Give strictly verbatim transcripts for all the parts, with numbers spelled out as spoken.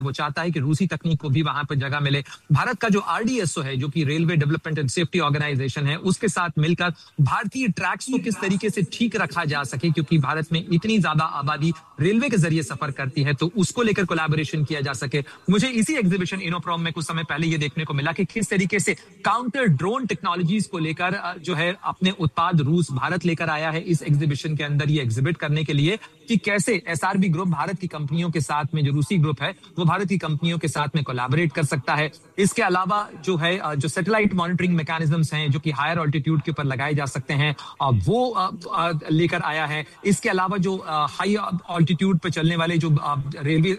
वो चाहता है कि रूसी तकनीक को भी वहां पर जगह मिले। भारत का जो आरडीएसओ है, जो कि railway development and safety organisation है, उसके साथ मिलकर भारतीय ट्रैक्स को किस तरीके से ठीक रखा जा सके, क्योंकि भारत में इतनी ज्यादा आबादी रेलवे के जरिए सफर करती है, तो उसको लेकर कोलैबोरेशन किया जा सके। मुझे इसी एग्जीबिशन इनोप्रॉम में कुछ समय पहले ये देखने को मिला कि किस तरीके से काउंटर ड्रोन टेक्नोलॉजीज को लेकर जो है अपने उत्पाद रूस भारत लेकर आया है इस एग्जीबिशन के अंदर ये एग्जिबिट करने के लिए, कि कैसे एसआरबी ग्रुप भारत की कंपनियों के साथ में, जो रूसी ग्रुप है वो भारत की कंपनियों के साथ में कोलैबोरेट कर सकता है। इसके अलावा जो है जो सैटेलाइट मॉनिटरिंग मैकेनिज्म्स हैं जो कि हायर ऑल्टीट्यूड के ऊपर लगाए जा सकते हैं, वो लेकर आया है। इसके अलावा जो हाई ऑल्टीट्यूड पर चलने वाले जो रेलवे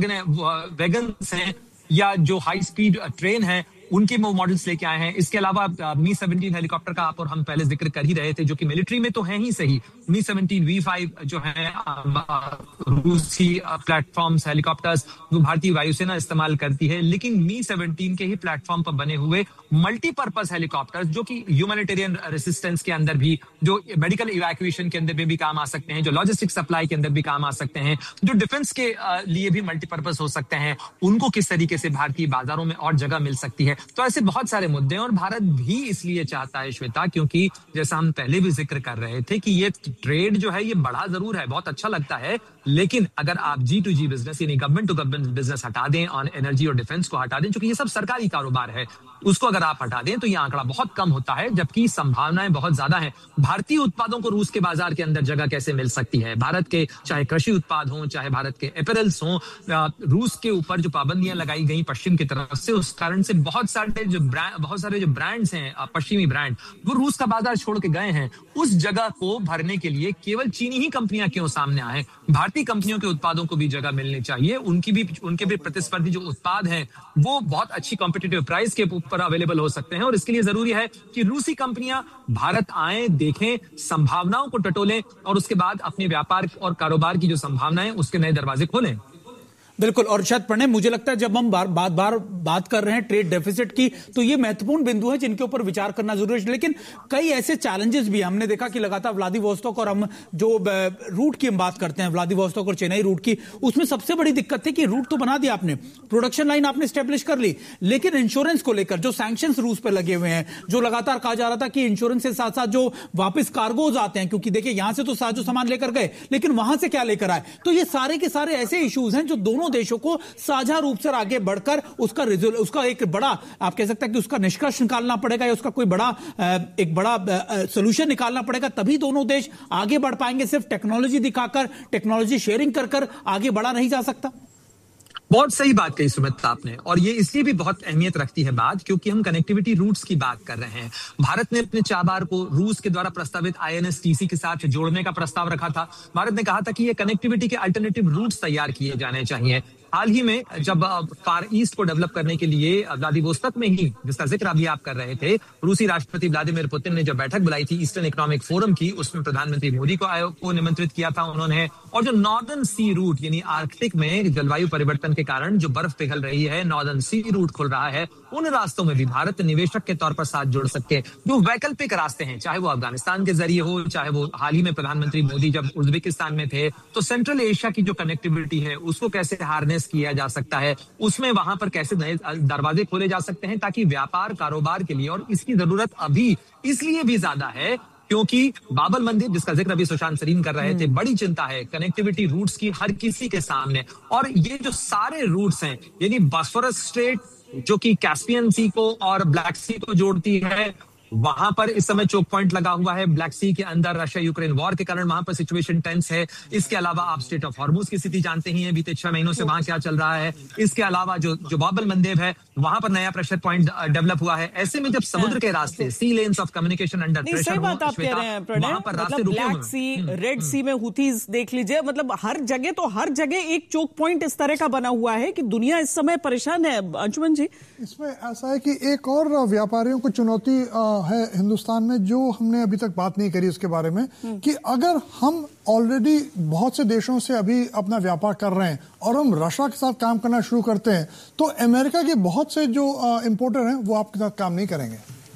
वैगन्स हैं या जो हाई स्पीड ट्रेन है, उनके वो मॉडल्स लेके आए हैं। इसके अलावा मी सेवनटीन हेलीकॉप्टर का आप और हम पहले जिक्र कर ही रहे थे, जो कि मिलिट्री में तो है ही सही। मी सेवनटीन वी फाइव जो है रूसी प्लेटफॉर्म्स हेलीकॉप्टर्स वो भारतीय वायुसेना इस्तेमाल करती है, लेकिन मी सेवनटीन के ही प्लेटफॉर्म पर बने हुए मल्टीपर्पज हेलीकॉप्टर्स जो कि ह्यूमैनिटेरियन रेसिस्टेंस के अंदर भी, जो मेडिकल इवैक्यूएशन के अंदर भी काम आ सकते हैं, जो लॉजिस्टिक सप्लाई के अंदर भी काम आ सकते हैं, जो डिफेंस के लिए भी मल्टीपर्पज हो सकते हैं, उनको किस तरीके से भारतीय बाजारों में और जगह मिल सकती है। तो ऐसे बहुत सारे मुद्दे हैं और भारत भी इसलिए चाहता है श्वेता, क्योंकि जैसा हम पहले भी जिक्र कर रहे थे कि ये ट्रेड जो है ये बड़ा जरूर है, बहुत अच्छा लगता है, लेकिन अगर आप जी टू जी बिजनेस यानी गवर्नमेंट टू गवर्नमेंट बिजनेस हटा दें और एनर्जी और डिफेंस को हटा दें, क्योंकि ये सब सरकारी कारोबार है, उसको अगर आप हटा दें तो ये आंकड़ा बहुत कम होता है, जबकि संभावनाएं बहुत ज्यादा हैं। भारतीय उत्पादों को रूस के बाजार के अंदर जगह कैसे मिल सकती है? भारत के चाहे कृषि उत्पाद हों, चाहे भारत के एपरल्स हों, रूस के ऊपर जो पाबंदियां लगाई गई पश्चिम की तरफ से, उस कारण से बहुत सारे जो ब्रांड बहुत सारे जो ब्रांड्स हैं पश्चिमी ब्रांड, वो रूस का बाजार छोड़ के गए हैं। उस जगह को भरने के लिए केवल चीनी ही कंपनियां क्यों सामने आए? भारतीय कंपनियों के उत्पादों को भी जगह मिलनी चाहिए। उनकी भी उनके भी प्रतिस्पर्धी जो उत्पाद हैं वो बहुत अच्छी कॉम्पिटिटिव प्राइस के ऊपर अवेलेबल हो सकते हैं, और इसके लिए जरूरी है कि रूसी कंपनियां भारत आए, देखें, संभावनाओं को टटोलें और उसके बाद अपने व्यापार और कारोबार की जो संभावनाएं उसके नए दरवाजे खोलें। बिल्कुल। और शायद प्रणय, मुझे लगता है जब हम बार बार बार बात कर रहे हैं ट्रेड डेफिसिट की, तो ये महत्वपूर्ण बिंदु है जिनके ऊपर विचार करना जरूरी है। लेकिन कई ऐसे चैलेंजेस भी हमने देखा कि लगातार व्लादिवोस्तोक, और हम जो रूट की हम बात करते हैं व्लादिवोस्तोक और चेन्नई रूट की, उसमें सबसे बड़ी दिक्कत थी कि रूट तो बना दिया आपने, प्रोडक्शन लाइन आपने स्टेब्लिश कर ली, लेकिन इंश्योरेंस को लेकर जो सैंक्शंस रूस पर लगे हुए हैं, जो लगातार कहा जा रहा था कि इंश्योरेंस के साथ साथ जो वापस कार्गोज आते हैं, क्योंकि देखिए यहां से तो साजो सामान लेकर गए, लेकिन वहां से क्या लेकर आए, तो ये सारे के सारे ऐसे इश्यूज हैं जो दोनों देशों को साझा रूप से आगे बढ़कर उसका उसका एक बड़ा, आप कह सकते हैं कि उसका निष्कर्ष निकालना पड़ेगा, या उसका कोई बड़ा एक बड़ा सॉल्यूशन निकालना पड़ेगा, तभी दोनों देश आगे बढ़ पाएंगे। सिर्फ टेक्नोलॉजी दिखाकर, टेक्नोलॉजी शेयरिंग कर कर आगे बढ़ा नहीं जा सकता। बहुत सही बात कही सुमित आपने, और ये इसलिए भी बहुत अहमियत रखती है बात, क्योंकि हम कनेक्टिविटी रूट्स की बात कर रहे हैं। भारत ने अपने चाबार को रूस के द्वारा प्रस्तावित आईएनएसटीसी के साथ जोड़ने का प्रस्ताव रखा था। भारत ने कहा था कि ये कनेक्टिविटी के अल्टरनेटिव रूट्स तैयार किए जाने चाहिए। हाल ही में जब फार ईस्ट को डेवलप करने के लिए व्लादिवोस्तोक में ही, जिसका जिक्र अभी आप कर रहे थे, रूसी राष्ट्रपति व्लादिमीर पुतिन ने जब बैठक बुलाई थी ईस्टर्न इकोनॉमिक फोरम की, उसमें प्रधानमंत्री मोदी को आयोग को निमंत्रित किया था उन्होंने। और जो नॉर्दर्न सी रूट यानी आर्कटिक में जलवायु परिवर्तन के कारण जो बर्फ पिघल रही है, नॉर्दर्न सी रूट खुल रहा है, उन रास्तों में भी भारत निवेशक के तौर पर साथ जुड़ सके। जो वैकल्पिक रास्ते हैं, चाहे वो अफगानिस्तान के जरिए हो, चाहे वो हाल ही में प्रधानमंत्री मोदी जब उज्बेकिस्तान में थे, तो सेंट्रल एशिया की जो कनेक्टिविटी है उसको कैसे हार्नेस किया जा सकता है, उसमें वहां पर कैसे नए दरवाजे खोले जा सकते हैं, ताकि व्यापार कारोबार के लिए, और इसकी जरूरत अभी इसलिए भी ज्यादा है क्योंकि बाबल मंदिर, जिसका जिक्र अभी सुशांत सरीन कर रहे थे, बड़ी चिंता है कनेक्टिविटी रूट्स की हर किसी के सामने। और ये जो सारे रूट्स हैं, यानी बॉस्फोरस स्ट्रेट जो कि कैस्पियन सी को और ब्लैक सी को जोड़ती है, वहां पर इस समय चोक पॉइंट लगा हुआ है। ब्लैक सी के अंदर रशिया यूक्रेन वॉर के कारण वहां पर सिचुएशन टेंस है। इसके अलावा आप स्टेट ऑफ हॉर्मुज की स्थिति जानते ही हैं, बीते छह महीनों से वहां क्या चल रहा है। इसके अलावा जो जो बाबल मंदेब है, वहां पर नया प्रेशर पॉइंट डेवलप हुआ है। ऐसे में जब समुद्र के रास्ते, सी lens of communication under pressure, सही बात आप कह रहे हैं प्रणय, मतलब ब्लैक सी, रेड सी में हुथीज देख लीजिए, मतलब हर जगह तो हर जगह एक चोक पॉइंट इस तरह का बना हुआ है कि दुनिया इस समय परेशान है। अंशुमन जी, इसमें ऐसा है कि एक और व्यापारियों को चुनौती है हिंदुस्तान में, जो हमने अभी तक बात नहीं करी उसके बारे में, कि अगर हम ऑलरेडी बहुत से देशों से अभी अपना व्यापार कर रहे हैं और हम रशिया के साथ काम करना शुरू करते हैं, तो अमेरिका के बहुत से जो इंपोर्टर हैं वो आपके साथ काम नहीं करेंगे।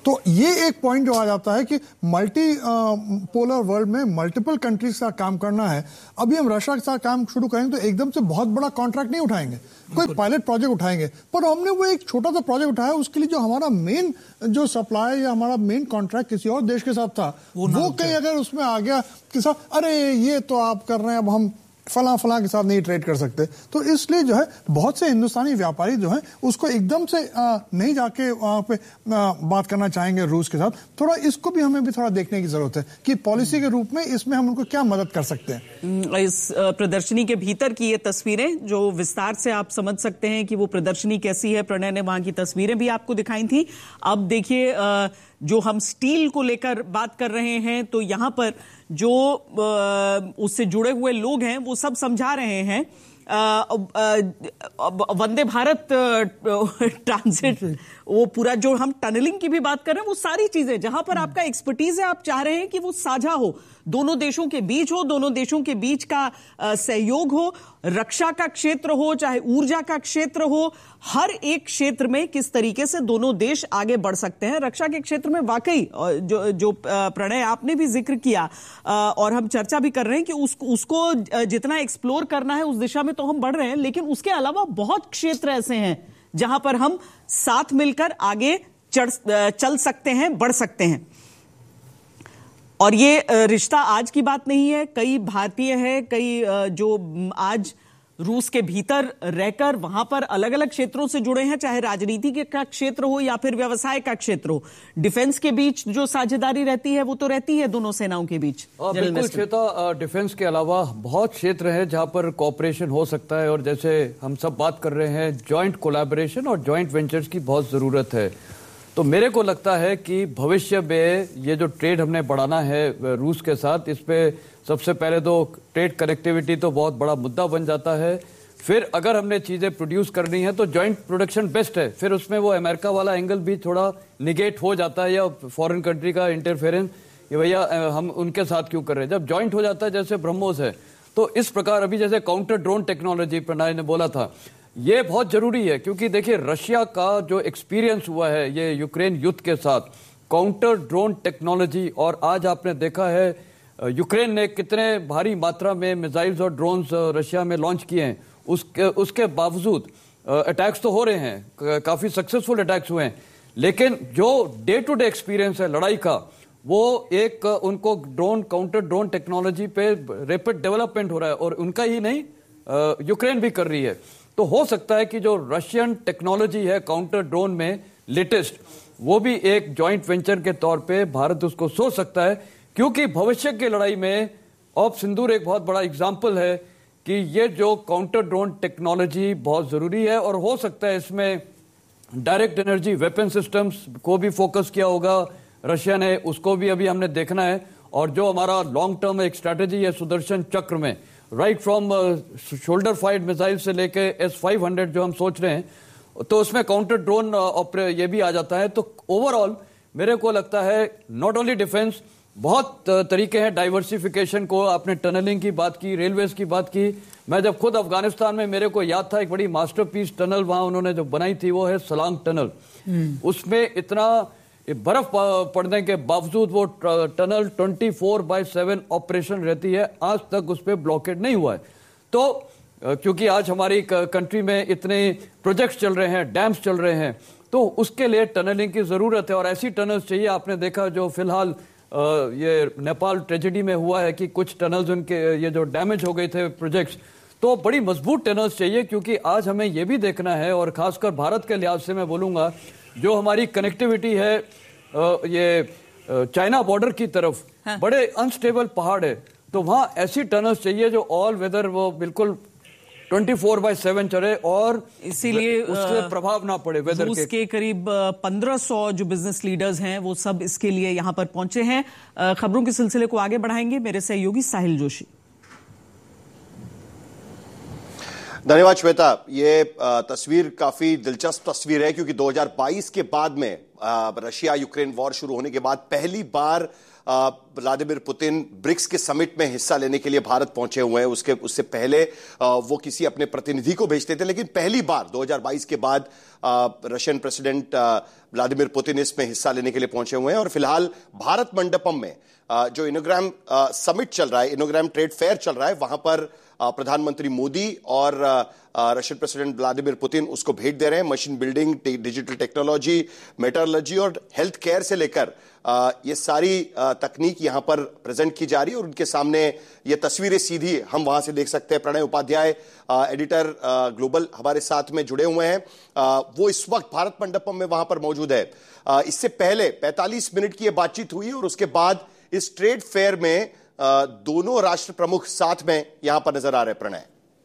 तो ये एक पॉइंट जो आ जाता है कि मल्टी पोलर वर्ल्ड में मल्टीपल कंट्रीज का काम करना है। अभी हम रशिया के साथ काम शुरू करेंगे तो एकदम से बहुत बड़ा कॉन्ट्रैक्ट नहीं उठाएंगे, कोई पायलट प्रोजेक्ट उठाएंगे, पर हमने वो एक छोटा सा प्रोजेक्ट उठाया, उसके लिए जो हमारा मेन जो सप्लाई या हमारा मेन कॉन्ट्रैक्ट किसी और देश के साथ था, वो, वो कहीं अगर उसमें आ गया कि साथ अरे ये तो आप कर रहे हैं, अब हम फला फला के साथ नहीं ट्रेड कर सकते, तो इसलिए जो है बहुत से हिंदुस्तानी व्यापारी जो है उसको एकदम से आ, नहीं जाके वहां पे आ, बात करना चाहेंगे रूस के साथ। थोड़ा इसको भी हमें भी थोड़ा देखने की जरूरत है कि पॉलिसी के रूप में इसमें हम उनको क्या मदद कर सकते हैं। इस प्रदर्शनी के भीतर की ये तस्वीरें जो विस्तार से आप समझ सकते हैं कि वो प्रदर्शनी कैसी है। प्रणय ने वहां की तस्वीरें भी आपको दिखाई थी। अब देखिए जो हम स्टील को लेकर बात कर रहे हैं तो यहां पर जो उससे जुड़े हुए लोग हैं वो सब समझा रहे हैं वंदे भारत ट्रांजिट, वो पूरा जो हम टनलिंग की भी बात कर रहे हैं, वो सारी चीजें जहां पर आपका एक्सपर्टीज है, आप चाह रहे हैं कि वो साझा हो, दोनों देशों के बीच हो, दोनों देशों के बीच का सहयोग हो, रक्षा का क्षेत्र हो चाहे ऊर्जा का क्षेत्र हो, हर एक क्षेत्र में किस तरीके से दोनों देश आगे बढ़ सकते हैं। रक्षा के क्षेत्र में वाकई जो जो प्रणय आपने भी जिक्र किया और हम चर्चा भी कर रहे हैं कि उस, उसको जितना एक्सप्लोर करना है उस दिशा में तो हम बढ़ रहे हैं, लेकिन उसके अलावा बहुत क्षेत्र ऐसे हैं जहां पर हम साथ मिलकर आगे चढ़ चल सकते हैं, बढ़ सकते हैं। और ये रिश्ता आज की बात नहीं है, कई भारतीय हैं, कई जो आज रूस के भीतर रहकर वहां पर अलग अलग क्षेत्रों से जुड़े हैं, चाहे राजनीति के का क्षेत्र हो या फिर व्यवसाय का क्षेत्र हो। डिफेंस के बीच जो साझेदारी रहती है वो तो रहती है दोनों सेनाओं के बीच। बिल्कुल श्वेता, डिफेंस के अलावा बहुत क्षेत्र है जहां पर कॉपरेशन हो सकता है, और जैसे हम सब बात कर रहे हैं जॉइंट कोलैबोरेशन और जॉइंट वेंचर्स की बहुत जरूरत है। तो मेरे को लगता है कि भविष्य में ये जो ट्रेड हमने बढ़ाना है रूस के साथ, इस पे सबसे पहले तो ट्रेड कनेक्टिविटी तो बहुत बड़ा मुद्दा बन जाता है। फिर अगर हमने चीजें प्रोड्यूस करनी है तो जॉइंट प्रोडक्शन बेस्ट है, फिर उसमें वो अमेरिका वाला एंगल भी थोड़ा निगेट हो जाता है, या फॉरेन कंट्री का इंटरफेरेंस, ये भैया हम उनके साथ क्यों कर रहे हैं। जब जॉइंट हो जाता है जैसे ब्रह्मोस है, तो इस प्रकार अभी जैसे काउंटर ड्रोन टेक्नोलॉजी प्रणय ने बोला था, ये बहुत जरूरी है, क्योंकि देखिए रशिया का जो एक्सपीरियंस हुआ है ये यूक्रेन युद्ध के साथ, काउंटर ड्रोन टेक्नोलॉजी, और आज आपने देखा है यूक्रेन ने कितने भारी मात्रा में मिसाइल्स और ड्रोन्स रशिया में लॉन्च किए हैं, उसके उसके बावजूद अटैक्स तो हो रहे हैं, काफी सक्सेसफुल अटैक्स हुए हैं, लेकिन जो डे टू डे एक्सपीरियंस है लड़ाई का, वो एक उनको ड्रोन काउंटर ड्रोन टेक्नोलॉजी पे रैपिड डेवलपमेंट हो रहा है, और उनका ही नहीं यूक्रेन भी कर रही है। तो हो सकता है कि जो रशियन टेक्नोलॉजी है काउंटर ड्रोन में लेटेस्ट, वो भी एक जॉइंट वेंचर के तौर पे भारत उसको सोच सकता है, क्योंकि भविष्य की लड़ाई में ऑप सिंदूर एक बहुत बड़ा एग्जाम्पल है कि ये जो काउंटर ड्रोन टेक्नोलॉजी बहुत जरूरी है, और हो सकता है इसमें डायरेक्ट एनर्जी वेपन सिस्टम्स को भी फोकस किया होगा रशिया ने, उसको भी अभी हमने देखना है। और जो हमारा लॉन्ग टर्म एक स्ट्रैटेजी है सुदर्शन चक्र में, right from shoulder fired missile से लेके एस फाइव हंड्रेड जो हम सोच रहे हैं, तो उसमें काउंटर ड्रोन ऑपरे ये भी आ जाता है। तो ओवरऑल मेरे को लगता है नॉट ओनली डिफेंस, बहुत तरीके हैं डाइवर्सिफिकेशन को। आपने टनलिंग की बात की, रेलवेज की बात की। मैं जब खुद अफगानिस्तान में, मेरे को याद था एक बड़ी मास्टरपीस टनल वहां उन्होंने जो बनाई थी, वो है सलांग टनल। उसमें इतना बर्फ पड़ने के बावजूद वो tunnel twenty four by seven operation रहती है, आज तक उस पर ब्लॉकेड नहीं हुआ है। तो क्योंकि आज हमारी कंट्री में इतने प्रोजेक्ट्स चल रहे हैं, डैम्स चल रहे हैं, तो उसके लिए टनलिंग की जरूरत है, और ऐसी टनल्स चाहिए। आपने देखा जो फिलहाल ये नेपाल ट्रेजेडी में हुआ है कि कुछ टनल्स उनके ये जो डैमेज हो गए थे प्रोजेक्ट्स, तो बड़ी मजबूत टनल्स चाहिए, क्योंकि आज हमें ये भी देखना है, और खासकर भारत के लिहाज से मैं बोलूंगा, जो हमारी कनेक्टिविटी है ये चाइना बॉर्डर की तरफ, हाँ। बड़े अनस्टेबल पहाड़ है, तो वहां ऐसी टनल्स चाहिए जो ऑल वेदर वो बिल्कुल ट्वेंटी फोर बाय सेवन चले, और इसीलिए उससे प्रभाव ना पड़े वेदर के। के करीब पंद्रह सौ जो बिजनेस लीडर्स हैं वो सब इसके लिए यहां पर पहुंचे हैं। खबरों के सिलसिले को आगे बढ़ाएंगे मेरे सहयोगी साहिल जोशी। धन्यवाद श्वेता। ये तस्वीर काफी दिलचस्प तस्वीर है, क्योंकि दो हज़ार बाईस के बाद में रशिया यूक्रेन वॉर शुरू होने के बाद पहली बार व्लादिमीर पुतिन ब्रिक्स के समिट में हिस्सा लेने के लिए भारत पहुंचे हुए हैं। उसके उससे पहले वो किसी अपने प्रतिनिधि को भेजते थे, लेकिन पहली बार दो हज़ार बाईस के बाद रशियन प्रेसिडेंट व्लादिमीर पुतिन इसमें हिस्सा लेने के लिए पहुंचे हुए हैं। और फिलहाल भारत मंडपम में जो इनोग्राम समिट चल रहा है, इनोग्राम ट्रेड फेयर चल रहा है, वहां पर प्रधानमंत्री मोदी और रशियन प्रेसिडेंट व्लादिमीर पुतिन उसको भेंट दे रहे हैं। Machine building, digital technology, metallurgy और हेल्थ केयर से लेकर ये सारी तकनीक यहां पर प्रेजेंट की जा रही है और उनके सामने ये तस्वीरें सीधी हम वहां से देख सकते हैं। प्रणय उपाध्याय, एडिटर ग्लोबल, हमारे साथ में जुड़े हुए हैं। वो इस वक्त भारत मंडपम में वहां पर मौजूद है। इससे पहले पैंतालीस मिनट की ये बातचीत हुई और उसके बाद इस ट्रेड फेयर में दोनों राष्ट्र प्रमुख साथ में यहां पर नजर आ रहे हैं। प्रणय,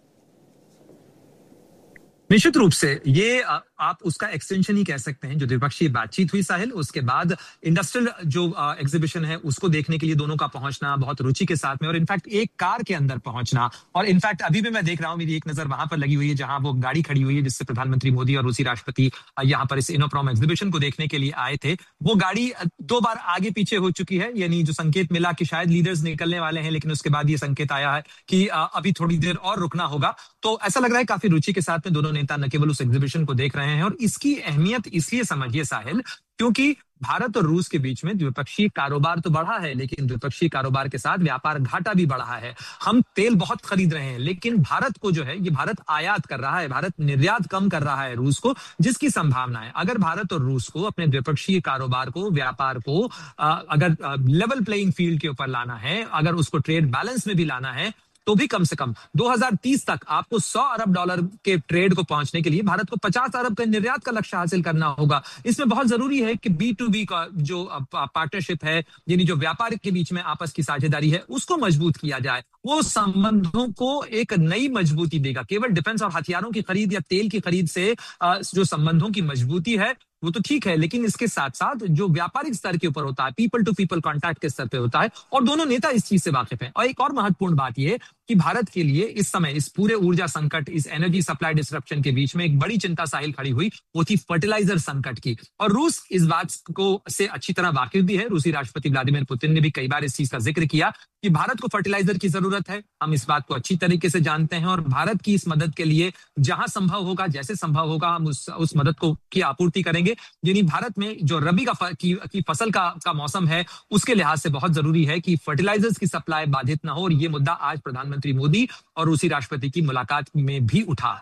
निश्चित रूप से ये आप उसका एक्सटेंशन ही कह सकते हैं। जो द्विपक्षीय बातचीत हुई साहिल, उसके बाद इंडस्ट्रियल जो एग्जीबिशन है उसको देखने के लिए दोनों का पहुंचना बहुत रुचि के साथ में, और इनफैक्ट एक कार के अंदर पहुंचना। और इनफैक्ट अभी भी मैं देख रहा हूं, मेरी एक नजर वहां पर लगी हुई है जहां वो गाड़ी खड़ी हुई है जिससे प्रधानमंत्री मोदी और रूसी राष्ट्रपति यहां पर इस इनोप्रॉम एग्जीबिशन को देखने के लिए आए थे। वो गाड़ी दो बार आगे पीछे हो चुकी है, यानी जो संकेत मिला कि शायद लीडर्स निकलने वाले हैं, लेकिन उसके बाद ये संकेत आया है कि अभी थोड़ी देर और रुकना होगा। तो ऐसा लग रहा है काफी रुचि के साथ में दोनों नेता न केवल उस एग्जीबिशन को देख रहे हैं, और इसकी अहमियत इसलिए समझिए साहिल, क्योंकि भारत और रूस के बीच में द्विपक्षीय कारोबार तो बढ़ा है, लेकिन द्विपक्षीय कारोबार के साथ व्यापार घाटा भी बढ़ा है। हम तेल बहुत खरीद रहे हैं, लेकिन भारत को जो है, ये भारत आयात कर रहा है, भारत निर्यात कम कर रहा है रूस को, जिसकी संभावना है अगर भारत और रूस को अपने द्विपक्षीय कारोबार को, व्यापार को अगर लेवल प्लेइंग फील्ड के ऊपर लाना है, अगर उसको ट्रेड बैलेंस में भी लाना है, तो भी कम से कम दो हज़ार तीस तक आपको सौ अरब डॉलर के ट्रेड को पहुंचने के लिए भारत को पचास अरब का निर्यात का लक्ष्य हासिल करना होगा। इसमें बहुत जरूरी है कि बी टू बी का जो पार्टनरशिप है, यानी जो व्यापार के बीच में आपस की साझेदारी है, उसको मजबूत किया जाए। वो संबंधों को एक नई मजबूती देगा। केवल डिफेंस और हथियारों की खरीद या तेल की खरीद से जो संबंधों की मजबूती है वो तो ठीक है, लेकिन इसके साथ साथ जो व्यापारिक स्तर के ऊपर होता है, पीपल टू पीपल कांटेक्ट के स्तर पे होता है, और दोनों नेता इस चीज से वाकिफ हैं। और एक और महत्वपूर्ण बात यह कि भारत के लिए इस समय इस पूरे ऊर्जा संकट, इस एनर्जी सप्लाई डिसरप्शन के बीच में एक बड़ी चिंता साहिल खड़ी हुई, वो थी फर्टिलाइजर संकट की। और रूस इस बात को से अच्छी तरह वाकिफ भी है। रूसी राष्ट्रपति व्लादिमीर पुतिन ने भी कई बार इस चीज का जिक्र किया कि भारत को फर्टिलाइजर की जरूरत है। हम इस बात को अच्छी तरीके से जानते हैं और भारत की इस मदद के लिए जहां संभव होगा, जैसे संभव होगा, हम उस उस मदद को की आपूर्ति करेंगे। यानी भारत में जो रबी का की, की फसल का, का मौसम है, उसके लिहाज से बहुत जरूरी है कि फर्टिलाइजर्स की सप्लाई बाधित ना हो। और ये मुद्दा आज प्रधानमंत्री मोदी और रूसी राष्ट्रपति की मुलाकात में भी उठा।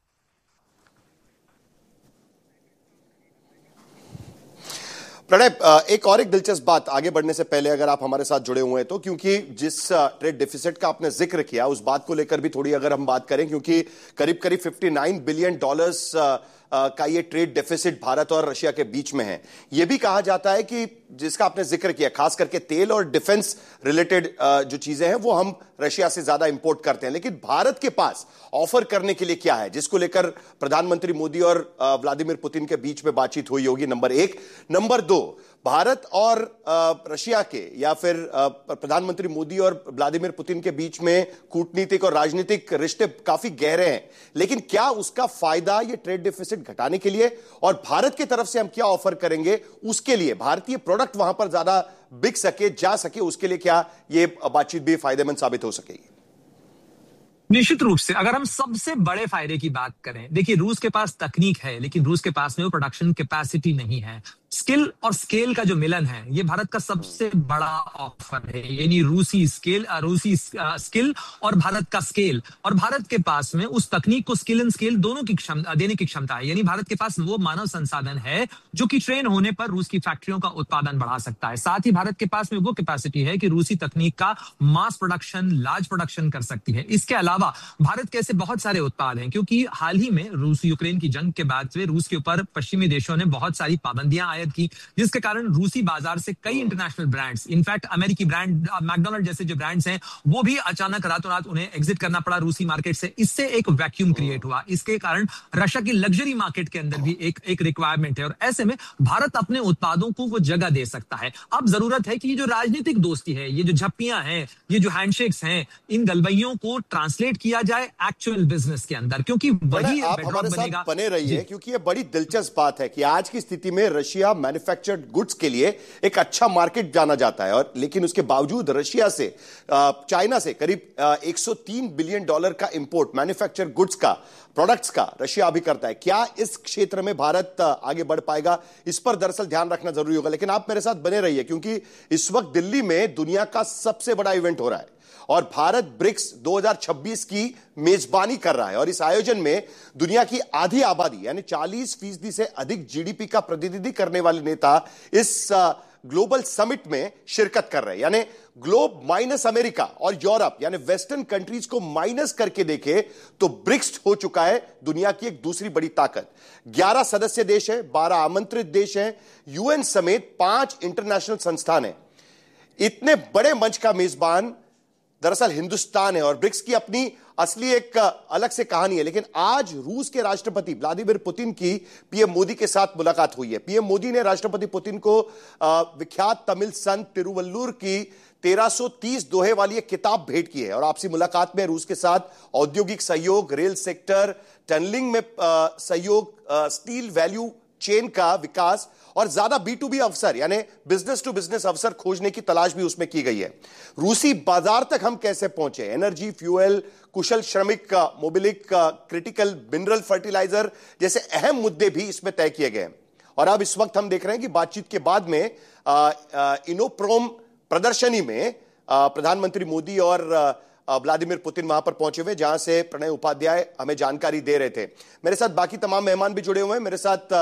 प्रणय, एक और एक दिलचस्प बात आगे बढ़ने से पहले अगर आप हमारे साथ जुड़े हुए हैं तो, क्योंकि जिस ट्रेड डिफिसिट का आपने जिक्र किया उस बात को लेकर भी थोड़ी अगर हम बात करें, क्योंकि करीब करीब उनसठ बिलियन डॉलर्स का ये ट्रेड डेफिसिट भारत और रशिया के बीच में है। यह भी कहा जाता है कि जिसका आपने जिक्र किया, खास करके तेल और डिफेंस रिलेटेड जो चीजें हैं वो हम रशिया से ज्यादा इंपोर्ट करते हैं, लेकिन भारत के पास ऑफर करने के लिए क्या है, जिसको लेकर प्रधानमंत्री मोदी और व्लादिमीर पुतिन के बीच में बातचीत हुई होगी, नंबर एक। नंबर दो, भारत और रशिया के या फिर प्रधानमंत्री मोदी और व्लादिमीर पुतिन के बीच में कूटनीतिक और राजनीतिक रिश्ते काफी गहरे हैं, लेकिन क्या उसका फायदा ये ट्रेड डेफिसिट घटाने के लिए और भारत की तरफ से हम क्या ऑफर करेंगे उसके लिए, भारतीय प्रोडक्ट वहां पर ज्यादा बिक सके, जा सके, उसके लिए क्या ये बातचीत भी फायदेमंद साबित हो सकेगी? निश्चित रूप से अगर हम सबसे बड़े फायदे की बात करें, देखिए रूस के पास तकनीक है, लेकिन रूस के पास में वो प्रोडक्शन कैपेसिटी नहीं है। स्किल और स्केल का जो मिलन है, ये भारत का सबसे बड़ा ऑफर है। यानी रूसी स्केल रूसी स्किल और भारत का स्केल, और भारत के पास में उस तकनीक को, स्किल एंड स्केल दोनों की क्षमता देने की क्षमता है। यानी भारत के पास वो मानव संसाधन है जो कि ट्रेन होने पर रूस की फैक्ट्रियों का उत्पादन बढ़ा सकता है। साथ ही भारत के पास में वो कैपेसिटी है कि रूसी तकनीक का मास प्रोडक्शन, लार्ज प्रोडक्शन कर सकती है। इसके अलावा भारत के ऐसे बहुत सारे उत्पाद हैं, क्योंकि हाल ही में रूस यूक्रेन की जंग के बाद से रूस के ऊपर पश्चिमी देशों ने बहुत सारी पाबंदियां आयद की, जिसके कारण रूसी बाजार से कई इंटरनेशनल ब्रांड्स, इनफैक्ट अमेरिकी ब्रांड मैकडोनल्ड जैसे जो ब्रांड्स हैं, वो भी अचानक रातों रात उन्हें एग्जिट करना पड़ा रूसी मार्केट से। इससे एक वैक्यूम क्रिएट हुआ। इसके कारण रशिया की लग्जरी मार्केट के अंदर भी एक एक रिक्वायरमेंट है, और ऐसे में भारत अपने उत्पादों को वो जगह दे सकता है। अब जरूरत है कि ये जो राजनीतिक दोस्ती है, ये जो झप्पियां हैं, ये जो हैंडशेक्स हैं, इन गलबैयों को ट्रांसलेट किया जाए एक्चुअल बिजनेस के अंदर, क्योंकि वही आप हमारे साथ बने रहिए, क्योंकि ये बड़ी दिलचस्प बात है कि आज की स्थिति में रशिया मैन्युफैक्चर्ड गुड्स के लिए एक अच्छा मार्केट जाना जाता है, और लेकिन उसके बावजूद रशिया से, चाइना से करीब एक सौ तीन बिलियन डॉलर का इंपोर्ट मैन्युफैक्चर्ड गुड्स का, प्रोडक्ट्स का रशिया अभी करता है। क्या इस क्षेत्र में भारत आगे बढ़ पाएगा, इस पर दरअसल ध्यान रखना जरूरी होगा। लेकिन आप मेरे साथ बने रहिए, क्योंकि इस वक्त दिल्ली में दुनिया का सबसे बड़ा इवेंट हो रहा है और भारत ब्रिक्स दो हज़ार छब्बीस की मेजबानी कर रहा है, और इस आयोजन में दुनिया की आधी आबादी यानी चालीस फीसदी से अधिक जीडीपी का प्रतिनिधि करने वाले नेता इस ग्लोबल समिट में शिरकत कर रहे हैं। यानी ग्लोब माइनस अमेरिका और यूरोप यानी वेस्टर्न कंट्रीज को माइनस करके देखे तो ब्रिक्स हो चुका है दुनिया की एक दूसरी बड़ी ताकत। ग्यारह सदस्य देश हैं, बारह आमंत्रित देश हैं, यूएन समेत पांच इंटरनेशनल संस्थान हैं। इतने बड़े मंच का मेजबान दरअसल हिंदुस्तान है, और ब्रिक्स की अपनी असली एक अलग से कहानी है। लेकिन आज रूस के राष्ट्रपति व्लादिमीर पुतिन की पीएम मोदी के साथ मुलाकात हुई है। पीएम मोदी ने राष्ट्रपति पुतिन को विख्यात तमिल संत तिरुवल्लुर की तेरह सौ तीस दोहे वाली एक किताब भेंट की है, और आपसी मुलाकात में रूस के साथ औद्योगिक सहयोग, रेल सेक्टर, टनलिंग में सहयोग, स्टील वैल्यू चेन का विकास और ज्यादा बी टू बी अवसर यानी बिजनेस टू बिजनेस अवसर खोजने की तलाश भी उसमें की गई है। रूसी बाजार तक हम कैसे पहुंचे, एनर्जी, फ्यूल, कुशल श्रमिक, मोबिलिक, क्रिटिकल मिनरल फर्टिलाइजर जैसे अहम मुद्दे भी इसमें तय किए गए। और अब इस वक्त हम देख रहे हैं कि बातचीत के बाद में इनोप्रोम प्रदर्शनी में प्रधानमंत्री मोदी और व्लादिमीर पुतिन वहां पर पहुंचे हुए, जहां से प्रणय उपाध्याय हमें जानकारी दे रहे थे। मेरे साथ बाकी तमाम मेहमान भी जुड़े हुए हैं। मेरे साथ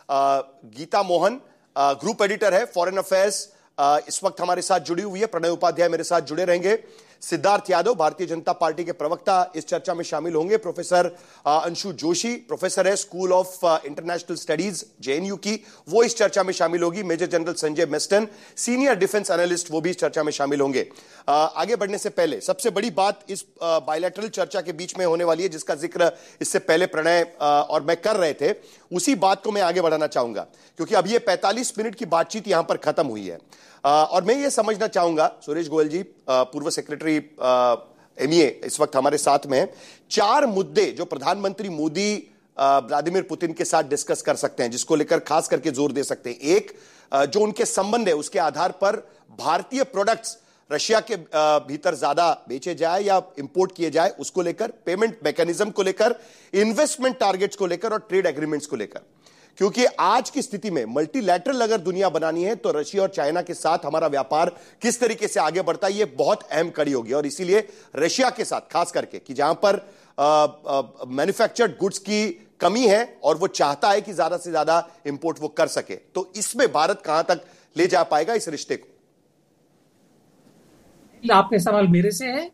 गीता मोहन ग्रुप एडिटर है फॉरेन अफेयर्स, इस वक्त हमारे साथ जुड़ी हुई है। प्रणय उपाध्याय मेरे साथ जुड़े रहेंगे। सिद्धार्थ यादव भारतीय जनता पार्टी के प्रवक्ता इस चर्चा में शामिल होंगे। प्रोफेसर अंशु जोशी प्रोफेसर है school of international studies JNU की, वो इस चर्चा में शामिल होगी। Major general Sanjay Meston senior defence analyst, वो भी इस चर्चा में शामिल होंगे। आगे बढ़ने से पहले सबसे बड़ी बात इस बायलैटरल चर्चा के बीच में होने वाली है, जिसका जिक्र इससे पहले प्रणय और मैं कर रहे थे, उसी बात को मैं आगे बढ़ाना चाहूंगा, क्योंकि अब ये पैंतालीस मिनट की बातचीत यहां पर खत्म हुई है। और मैं ये समझना चाहूंगा, सुरेश गोयल जी पूर्व सेक्रेटरी एमईए इस वक्त हमारे साथ में, चार मुद्दे जो प्रधानमंत्री मोदी व्लादिमीर पुतिन के साथ डिस्कस कर सकते हैं, जिसको लेकर खास करके जोर दे सकते हैं। एक, जो उनके संबंध है उसके आधार पर भारतीय प्रोडक्ट्स रशिया के भीतर ज्यादा बेचे जाए या इंपोर्ट किए जाए, उसको लेकर, पेमेंट मैकेनिज्म को लेकर, इन्वेस्टमेंट टारगेट्स को लेकर और ट्रेड एग्रीमेंट्स को लेकर। क्योंकि आज की स्थिति में मल्टीलैटरल अगर दुनिया बनानी है तो रशिया और चाइना के साथ हमारा व्यापार किस तरीके से आगे बढ़ता है, यह बहुत अहम कड़ी होगी। और इसीलिए रशिया के साथ खास करके कि जहां पर मैन्युफैक्चर्ड गुड्स की कमी है और वो चाहता है कि ज्यादा से ज्यादा इंपोर्ट वो कर सके, तो इसमें भारत कहां तक ले जा पाएगा इस रिश्ते को? आपके सवाल मेरे से है?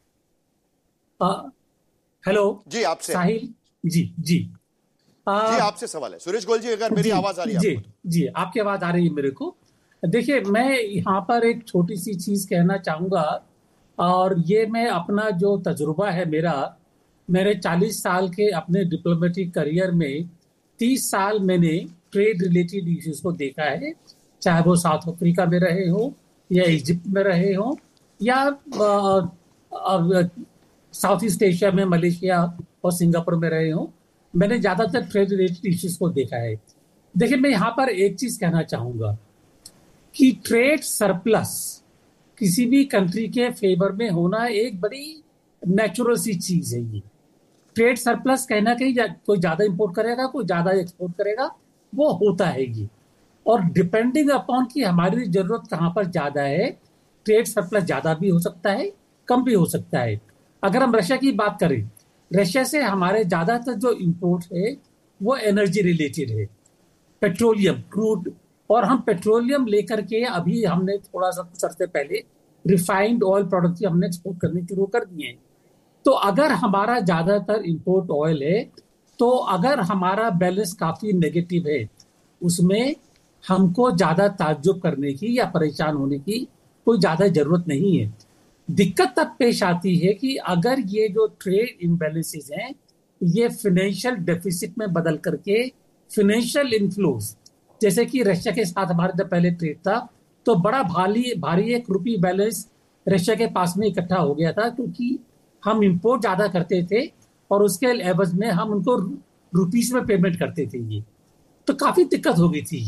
हेलो जी, आपसे साहिल जी जी आ, जी आपसे सवाल है। सुरेश गोयल जी, अगर मेरी आवाज आ रही है जी आपको? जी आपकी आवाज आ रही है मेरे को। देखिए, मैं यहाँ पर एक छोटी सी चीज कहना चाहूंगा, और ये मैं अपना जो तजुर्बा है मेरा, मेरे चालीस साल के अपने डिप्लोमेटिक करियर में तीस साल मैंने ट्रेड रिलेटेड इश्यूज को देखा है, चाहे वो साउथ अफ्रीका में रहे हो या इजिप्ट में रहे हो या साउथ ईस्ट एशिया में मलेशिया और सिंगापुर में रहे हो। मैंने ज्यादातर ट्रेड रिलेटेड इश्यूज को देखा है। देखिए, मैं यहाँ पर एक चीज कहना चाहूंगा कि ट्रेड सरप्लस किसी भी कंट्री के फेवर में होना एक बड़ी नेचुरल सी चीज है। ये ट्रेड सरप्लस कहना कहीं जा, कोई ज्यादा इंपोर्ट करेगा, कोई ज्यादा एक्सपोर्ट करेगा, वो होता है ये। और डिपेंडिंग अपॉन कि हमारी जरूरत कहाँ पर ज्यादा है, ट्रेड सरप्लस ज्यादा भी हो सकता है, कम भी हो सकता है। अगर हम रशिया की बात करें, रशिया से हमारे ज्यादातर जो इंपोर्ट है वो एनर्जी रिलेटेड है, पेट्रोलियम, क्रूड, और हम पेट्रोलियम लेकर के अभी हमने थोड़ा सा कुछ अर्से पहले रिफाइंड ऑयल प्रोडक्ट हमने एक्सपोर्ट करने शुरू कर दिए हैं। तो अगर हमारा ज्यादातर इंपोर्ट ऑयल है, तो अगर हमारा बैलेंस काफी नेगेटिव है, उसमें हमको ज्यादा ताज्जुब करने की या परेशान होने की कोई ज्यादा जरूरत नहीं है। दिक्कत तब पेश आती है कि अगर ये जो ट्रेड इम्बैलेंसेस हैं ये फाइनेंशियल डेफिसिट में बदल करके फाइनेंशियल इनफ्लोज, जैसे कि रशिया के साथ हमारे जब पहले ट्रेड था तो बड़ा भारी भारी एक रुपी बैलेंस रशिया के पास में इकट्ठा हो गया था, क्योंकि हम इंपोर्ट ज्यादा करते थे और उसके एवज में हम उनको रुपीस में पेमेंट करते थे। ये तो काफी दिक्कत हो गई थी ये।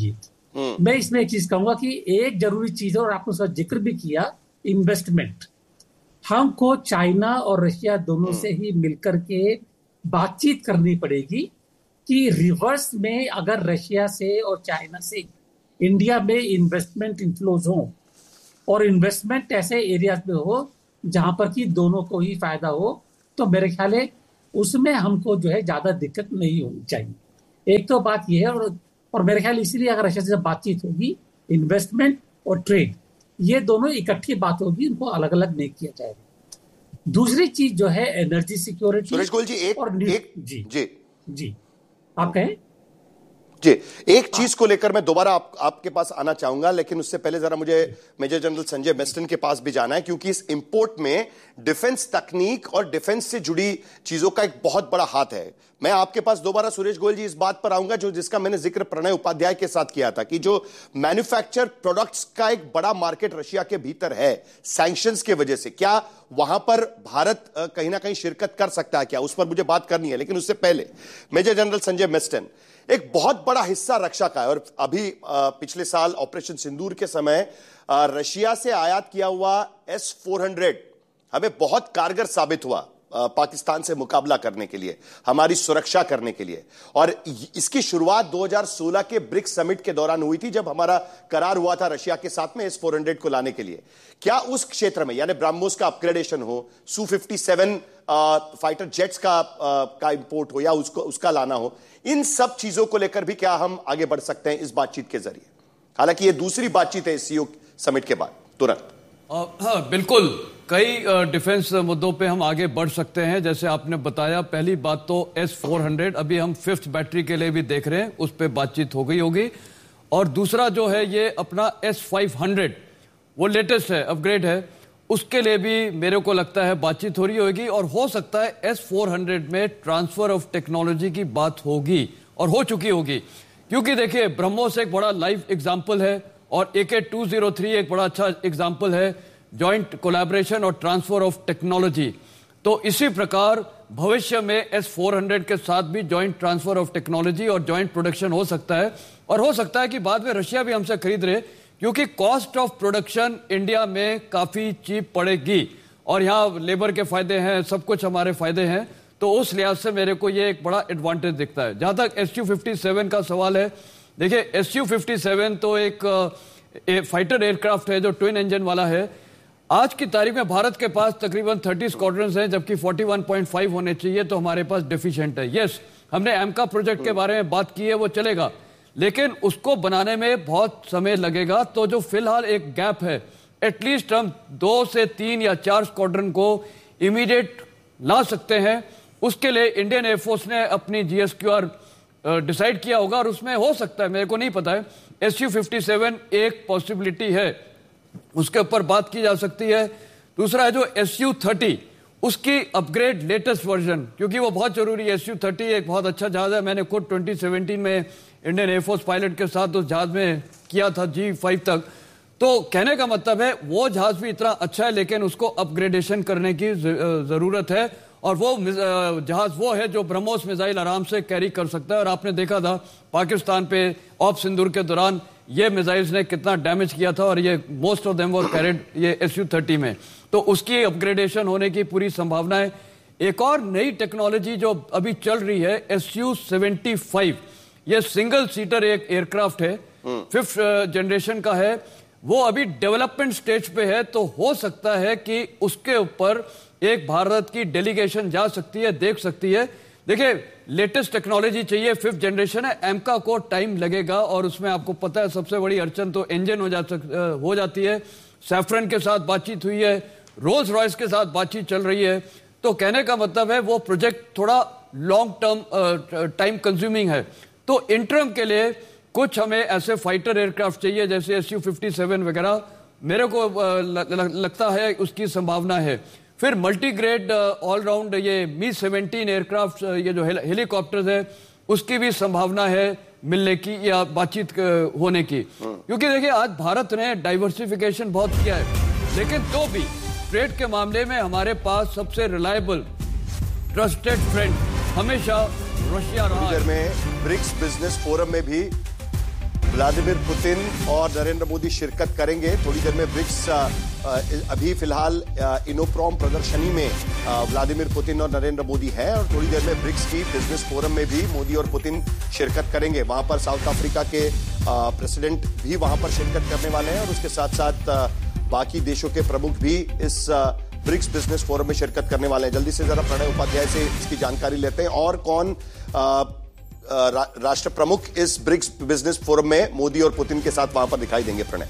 मैं इसमें एक चीज कहूंगा कि एक जरूरी चीज है और आपने उसका जिक्र भी किया, इन्वेस्टमेंट। हमको चाइना और रशिया दोनों से ही मिलकर के बातचीत करनी पड़ेगी कि रिवर्स में अगर रशिया से और चाइना से इंडिया में इन्वेस्टमेंट इनफ्लोज हो और इन्वेस्टमेंट ऐसे एरियाज में हो जहां पर कि दोनों को ही फायदा हो, तो मेरे ख्याल है उसमें हमको जो है ज्यादा दिक्कत नहीं होनी चाहिए। एक तो बात यह है, और और मेरे ख्याल इसीलिए अगर रशिया से बातचीत होगी, इन्वेस्टमेंट और ट्रेड ये दोनों इकट्ठी बात होगी, इनको अलग अलग नहीं किया जाएगा। दूसरी चीज जो है एनर्जी सिक्योरिटी। सुरेश गोयल जी एक, और एक जी जी जी आप कहें जी एक चीज को लेकर मैं दोबारा आप, आपके पास आना चाहूंगा, लेकिन उससे पहले जरा मुझे मेजर जनरल संजय मेस्टन के पास भी जाना है, क्योंकि इस इंपोर्ट में डिफेंस तकनीक और डिफेंस से जुड़ी चीजों का एक बहुत बड़ा हाथ है। मैं आपके पास दोबारा सुरेश गोयल जी इस बात पर आऊंगा जो जिसका मैंने जिक्र प्रणय उपाध्याय के साथ किया था, कि जो मैन्युफैक्चर प्रोडक्ट्स का एक बड़ा मार्केट रशिया के भीतर है सैंक्शंस के वजह से, क्या वहां पर भारत कहीं ना कहीं शिरकत कर सकता है क्या, उस पर मुझे बात करनी है। लेकिन उससे पहले मेजर जनरल संजय मेस्टन, एक बहुत बड़ा हिस्सा रक्षा का है और अभी पिछले साल ऑपरेशन सिंदूर के समय रशिया से आयात किया हुआ एस फोर हंड्रेड हमें बहुत कारगर साबित हुआ पाकिस्तान से मुकाबला करने के लिए, हमारी सुरक्षा करने के लिए। और इसकी शुरुआत दो हज़ार सोलह के ब्रिक्स समिट के दौरान हुई थी, जब हमारा करार हुआ था रशिया के साथ में एस फोर हंड्रेड को लाने के लिए। क्या उस क्षेत्र में यानी ब्रह्मोस का अपग्रेडेशन हो, सू फिफ्टी सेवन फाइटर जेट्स का आ, का इंपोर्ट हो या उसको उसका लाना हो, इन सब चीजों को लेकर भी क्या हम आगे बढ़ सकते हैं इस बातचीत के जरिए? हालांकि ये दूसरी बातचीत है सीओ समिट के बाद तुरंत। हाँ बिल्कुल, कई डिफेंस मुद्दों पे हम आगे बढ़ सकते हैं। जैसे आपने बताया, पहली बात तो एस फोर हंड्रेड, अभी हम फिफ्थ बैटरी के लिए भी देख रहे हैं, उस पर बातचीत हो गई होगी। और दूसरा जो है ये अपना एस फाइव हंड्रेड, वो लेटेस्ट है, अपग्रेड है, उसके लिए भी मेरे को लगता है बातचीत हो रही होगी। और हो सकता है एस फोर हंड्रेड में ट्रांसफर ऑफ टेक्नोलॉजी की बात होगी और हो चुकी होगी, क्योंकि देखिए ब्रह्मोस एक बड़ा लाइव एग्जाम्पल है और ए के टू ज़ीरो थ्री एक बड़ा अच्छा एग्जाम्पल है, जॉइंट कोलैबोरेशन और ट्रांसफर ऑफ टेक्नोलॉजी। तो इसी प्रकार भविष्य में एस फोर हंड्रेड के साथ भी जॉइंट ट्रांसफर ऑफ टेक्नोलॉजी और जॉइंट प्रोडक्शन हो सकता है। और हो सकता है कि बाद में रशिया भी हमसे खरीद रहे, क्योंकि कॉस्ट ऑफ प्रोडक्शन इंडिया में काफी चीप पड़ेगी और यहाँ लेबर के फायदे हैं, सब कुछ हमारे फायदे हैं। तो उस लिहाज से मेरे को ये एक बड़ा एडवांटेज दिखता है। जहां तक एस यू फिफ्टी सेवन का सवाल है, देखिए एस यू फिफ्टी सेवन तो एक ए, फाइटर एयरक्राफ्ट है जो ट्विन इंजन वाला है। आज की तारीख में भारत के पास तकरीबन तीस स्क्वाड्रंस हैं, जबकि इकतालीस पॉइंट पाँच होने चाहिए, तो हमारे पास डेफिशिएंट है। यस, हमने एमका प्रोजेक्ट के बारे में बात की है, वो चलेगा, लेकिन उसको बनाने में बहुत समय लगेगा। तो जो फिलहाल एक गैप है, एटलीस्ट हम दो से तीन या चार स्क्वाड्रन को इमीडिएट ला सकते हैं। उसके लिए इंडियन एयरफोर्स ने अपनी जीएसक्यूआर डिसाइड किया होगा और उसमें हो सकता है, मेरे को नहीं पता है, एस यू फिफ्टी सेवन एक पॉसिबिलिटी है, उसके ऊपर बात की जा सकती है। दूसरा है जो एस यू थर्टी, उसकी अपग्रेड लेटेस्ट वर्जन, क्योंकि वो बहुत जरूरी है। एस यू थर्टी एक बहुत अच्छा जहाज है, मैंने खुद ट्वेंटी सेवनटीन में इंडियन एयरफोर्स पायलट के साथ उस जहाज में किया था, जी फाइव तक। तो कहने का मतलब है वो जहाज भी इतना अच्छा है, लेकिन उसको अपग्रेडेशन करने की जरूरत है। और वो जहाज वो है जो ब्रह्मोस मिसाइल आराम से कैरी कर सकता है। और आपने देखा था पाकिस्तान पे ऑप सिंदूर के दौरान ये मिसाइल्स ने कितना डैमेज किया था, और ये most of them were carried ये एस यू थर्टी में। तो उसकी अपग्रेडेशन होने की पूरी संभावना है। एक और नई टेक्नोलॉजी जो अभी चल रही है, एस यू सेवेंटी फाइव, ये सिंगल सीटर एक एयरक्राफ्ट है, फिफ्थ जनरेशन का है, वो अभी डेवलपमेंट स्टेज पे है। तो हो सकता है कि उसके ऊपर एक भारत की डेलीगेशन जा सकती है, देख सकती है। देखिए लेटेस्ट टेक्नोलॉजी चाहिए, फिफ्थ जनरेशन है, एमका को टाइम लगेगा, और उसमें आपको पता है सबसे बड़ी अड़चन तो इंजन हो जा सक, हो जाती है। सैफरन के साथ बातचीत हुई है, रोल्स रॉयस के साथ बातचीत चल रही है। तो कहने का मतलब है वो प्रोजेक्ट थोड़ा लॉन्ग टर्म टाइम कंज्यूमिंग है। तो इंटरम के लिए कुछ हमें ऐसे फाइटर एयरक्राफ्ट चाहिए जैसे एस यू फिफ्टी सेवन वगैरह, मेरे को लगता है उसकी संभावना है। फिर मल्टी ग्रेड ऑलराउंड ये मी सेवनटीन एयरक्राफ्ट, ये जो हेलीकॉप्टर्स है, उसकी भी संभावना है मिलने की या बातचीत होने की। क्योंकि देखिए आज भारत ने डाइवर्सिफिकेशन बहुत किया है, लेकिन तो भी ट्रेड के मामले में हमारे पास सबसे रिलायबल ट्रस्टेड फ्रेंड हमेशा रशिया रहा है। में ब्रिक्स बिजनेस फोरम में भी व्लादिमीर पुतिन और नरेंद्र मोदी शिरकत करेंगे। थोड़ी देर में ब्रिक्स अभी फिलहाल इनोप्रॉम प्रदर्शनी में व्लादिमीर पुतिन और नरेंद्र मोदी है और थोड़ी देर में ब्रिक्स की बिजनेस फोरम में भी मोदी और पुतिन शिरकत करेंगे। वहां पर साउथ अफ्रीका के प्रेसिडेंट भी वहां पर शिरकत करने वाले हैं और उसके साथ साथ बाकी देशों के प्रमुख भी इस ब्रिक्स बिजनेस फोरम में शिरकत करने वाले हैं। जल्दी से जरा प्रणय उपाध्याय से इसकी जानकारी लेते हैं और कौन रा, राष्ट्र प्रमुख इस ब्रिक्स बिजनेस फोरम में मोदी और पुतिन के साथ वहां पर दिखाई देंगे। प्रणय।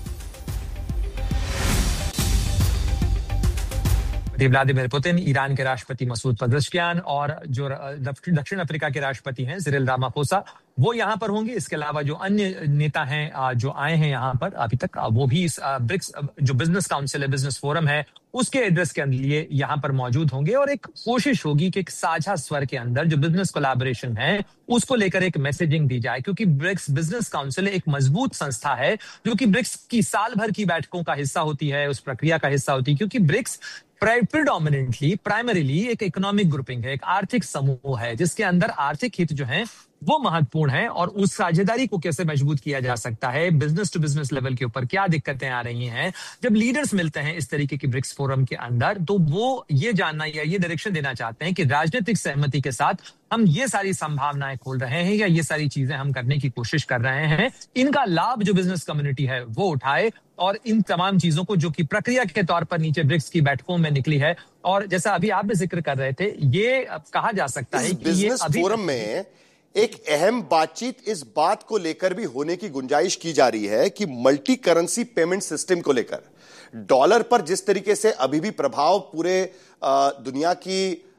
व्लादिमीर पुतिन, ईरान के राष्ट्रपति मसूद पज़ेश्कियान और जो दक्षिण अफ्रीका के राष्ट्रपति हैं सिरिल रामाफोसा, वो यहां पर होंगे। इसके अलावा जो अन्य नेता हैं जो आए हैं यहां पर अभी तक, वो भी इस ब्रिक्स जो बिजनेस काउंसिल है, बिजनेस फोरम है, उसके एड्रेस के लिए यहां पर मौजूद होंगे और एक कोशिश होगी कि एक साझा स्वर के अंदर जो बिजनेस कोलैबोरेशन है उसको लेकर एक मैसेजिंग दी जाए, क्योंकि ब्रिक्स बिजनेस काउंसिल एक मजबूत संस्था है जो कि ब्रिक्स की साल भर की बैठकों का हिस्सा होती है, उस प्रक्रिया का हिस्सा होती है, क्योंकि ब्रिक्स प्रिडोमिनेंटली प्राइमरीली एक इकोनॉमिक ग्रुपिंग है, एक आर्थिक समूह है जिसके अंदर आर्थिक हित जो है वो महत्वपूर्ण है और उस साझेदारी को कैसे मजबूत किया जा सकता है बिजनेस टू बिजनेस लेवल के ऊपर, क्या दिक्कतें आ रही हैं जब लीडर्स मिलते हैं इस तरीके की ब्रिक्स फोरम के अंदर, तो वो ये जानना या ये डायरेक्शन देना चाहते हैं कि राजनीतिक सहमति के साथ हम ये सारी संभावनाएं खोल रहे हैं या ये सारी चीजें हम करने की कोशिश कर रहे हैं, इनका लाभ जो बिजनेस कम्युनिटी है वो उठाए और इन तमाम चीजों को जो कि प्रक्रिया के तौर पर नीचे ब्रिक्स की बैठकों में निकली है। और जैसा अभी आप भी जिक्र कर रहे थे, ये कहा जा सकता है कि ये अभी फोरम में एक अहम बातचीत इस बात को लेकर भी होने की गुंजाइश की जा रही है कि मल्टी करेंसी पेमेंट सिस्टम को लेकर डॉलर पर जिस तरीके से अभी भी प्रभाव पूरे दुनिया की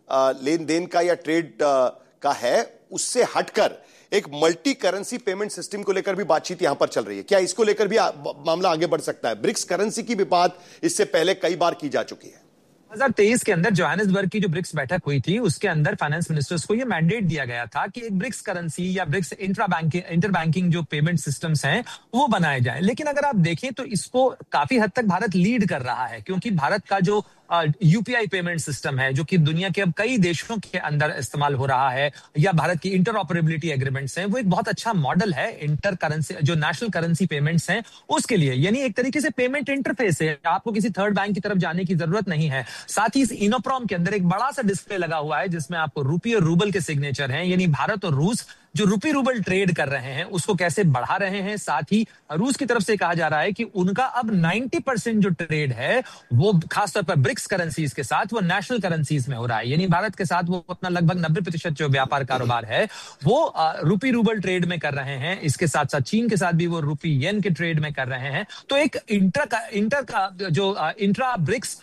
लेन देन का या ट्रेड का है, उससे हटकर एक मल्टी करेंसी पेमेंट सिस्टम को लेकर भी बातचीत यहां पर चल रही है। क्या इसको लेकर भी मामला आगे बढ़ सकता है? ब्रिक्स करेंसी की भी बात इससे पहले कई बार की जा चुकी है। दो हज़ार तेईस के अंदर जोहानिसबर्ग की जो ब्रिक्स बैठक हुई थी उसके अंदर फाइनेंस मिनिस्टर्स को ये मैंडेट दिया गया था कि एक ब्रिक्स करेंसी या BRICS intra banking inter banking जो पेमेंट सिस्टम्स हैं वो बनाए जाएं। लेकिन अगर आप देखें तो इसको काफी हद तक भारत लीड कर रहा है, क्योंकि भारत का जो यूपीआई पेमेंट सिस्टम है जो कि दुनिया के अब कई देशों के अंदर इस्तेमाल हो रहा है, या भारत की इंटरऑपरेबिलिटी एग्रीमेंट्स हैं, वो एक बहुत अच्छा मॉडल है इंटर करेंसी जो नेशनल करेंसी पेमेंट्स हैं उसके लिए। यानी एक तरीके से पेमेंट इंटरफेस है, आपको किसी थर्ड बैंक की तरफ जाने की जरूरत नहीं है। साथ ही इस इनोप्रॉम के अंदर एक बड़ा सा डिस्प्ले लगा हुआ है जिसमें आपको रुपये और रूबल के सिग्नेचर हैं, यानी भारत और रूस जो रुपी रूबल ट्रेड कर रहे हैं उसको कैसे बढ़ा रहे हैं। साथ ही रूस की तरफ से कहा जा रहा है कि उनका अब नब्बे परसेंट जो ट्रेड है वो खासतौर पर ब्रिक्स करेंसीज के साथ वो नेशनल करेंसीज में हो रहा है, यानी भारत के साथ वो अपना लगभग नब्बे प्रतिशत जो व्यापार कारोबार है वो रुपी रूबल ट्रेड में कर रहे हैं। इसके साथ साथ चीन के साथ भी वो रुपी येन के ट्रेड में कर रहे हैं। तो एक इंटर का इंटर का जो इंट्रा ब्रिक्स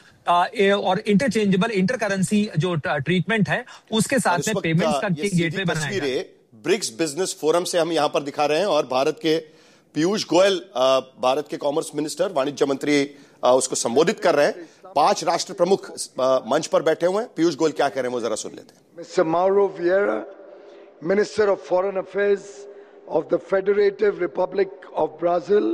और इंटरचेंजेबल इंटर करेंसी जो ट्रीटमेंट है उसके साथ में पेमेंट्स का गेटवे बनाया गया। ब्रिक्स बिजनेस फोरम से हम यहां पर दिखा रहे हैं और भारत के पीयूष गोयल, भारत के कॉमर्स मिनिस्टर, वाणिज्य मंत्री, उसको संबोधित कर रहे हैं। पांच राष्ट्र प्रमुख मंच पर बैठे हुए हैं। पीयूष गोयल क्या कह रहे हैं वो जरा सुन लेते हैं। Mister माउरो विएरा, minister of foreign affairs of the federative Republic of Brazil,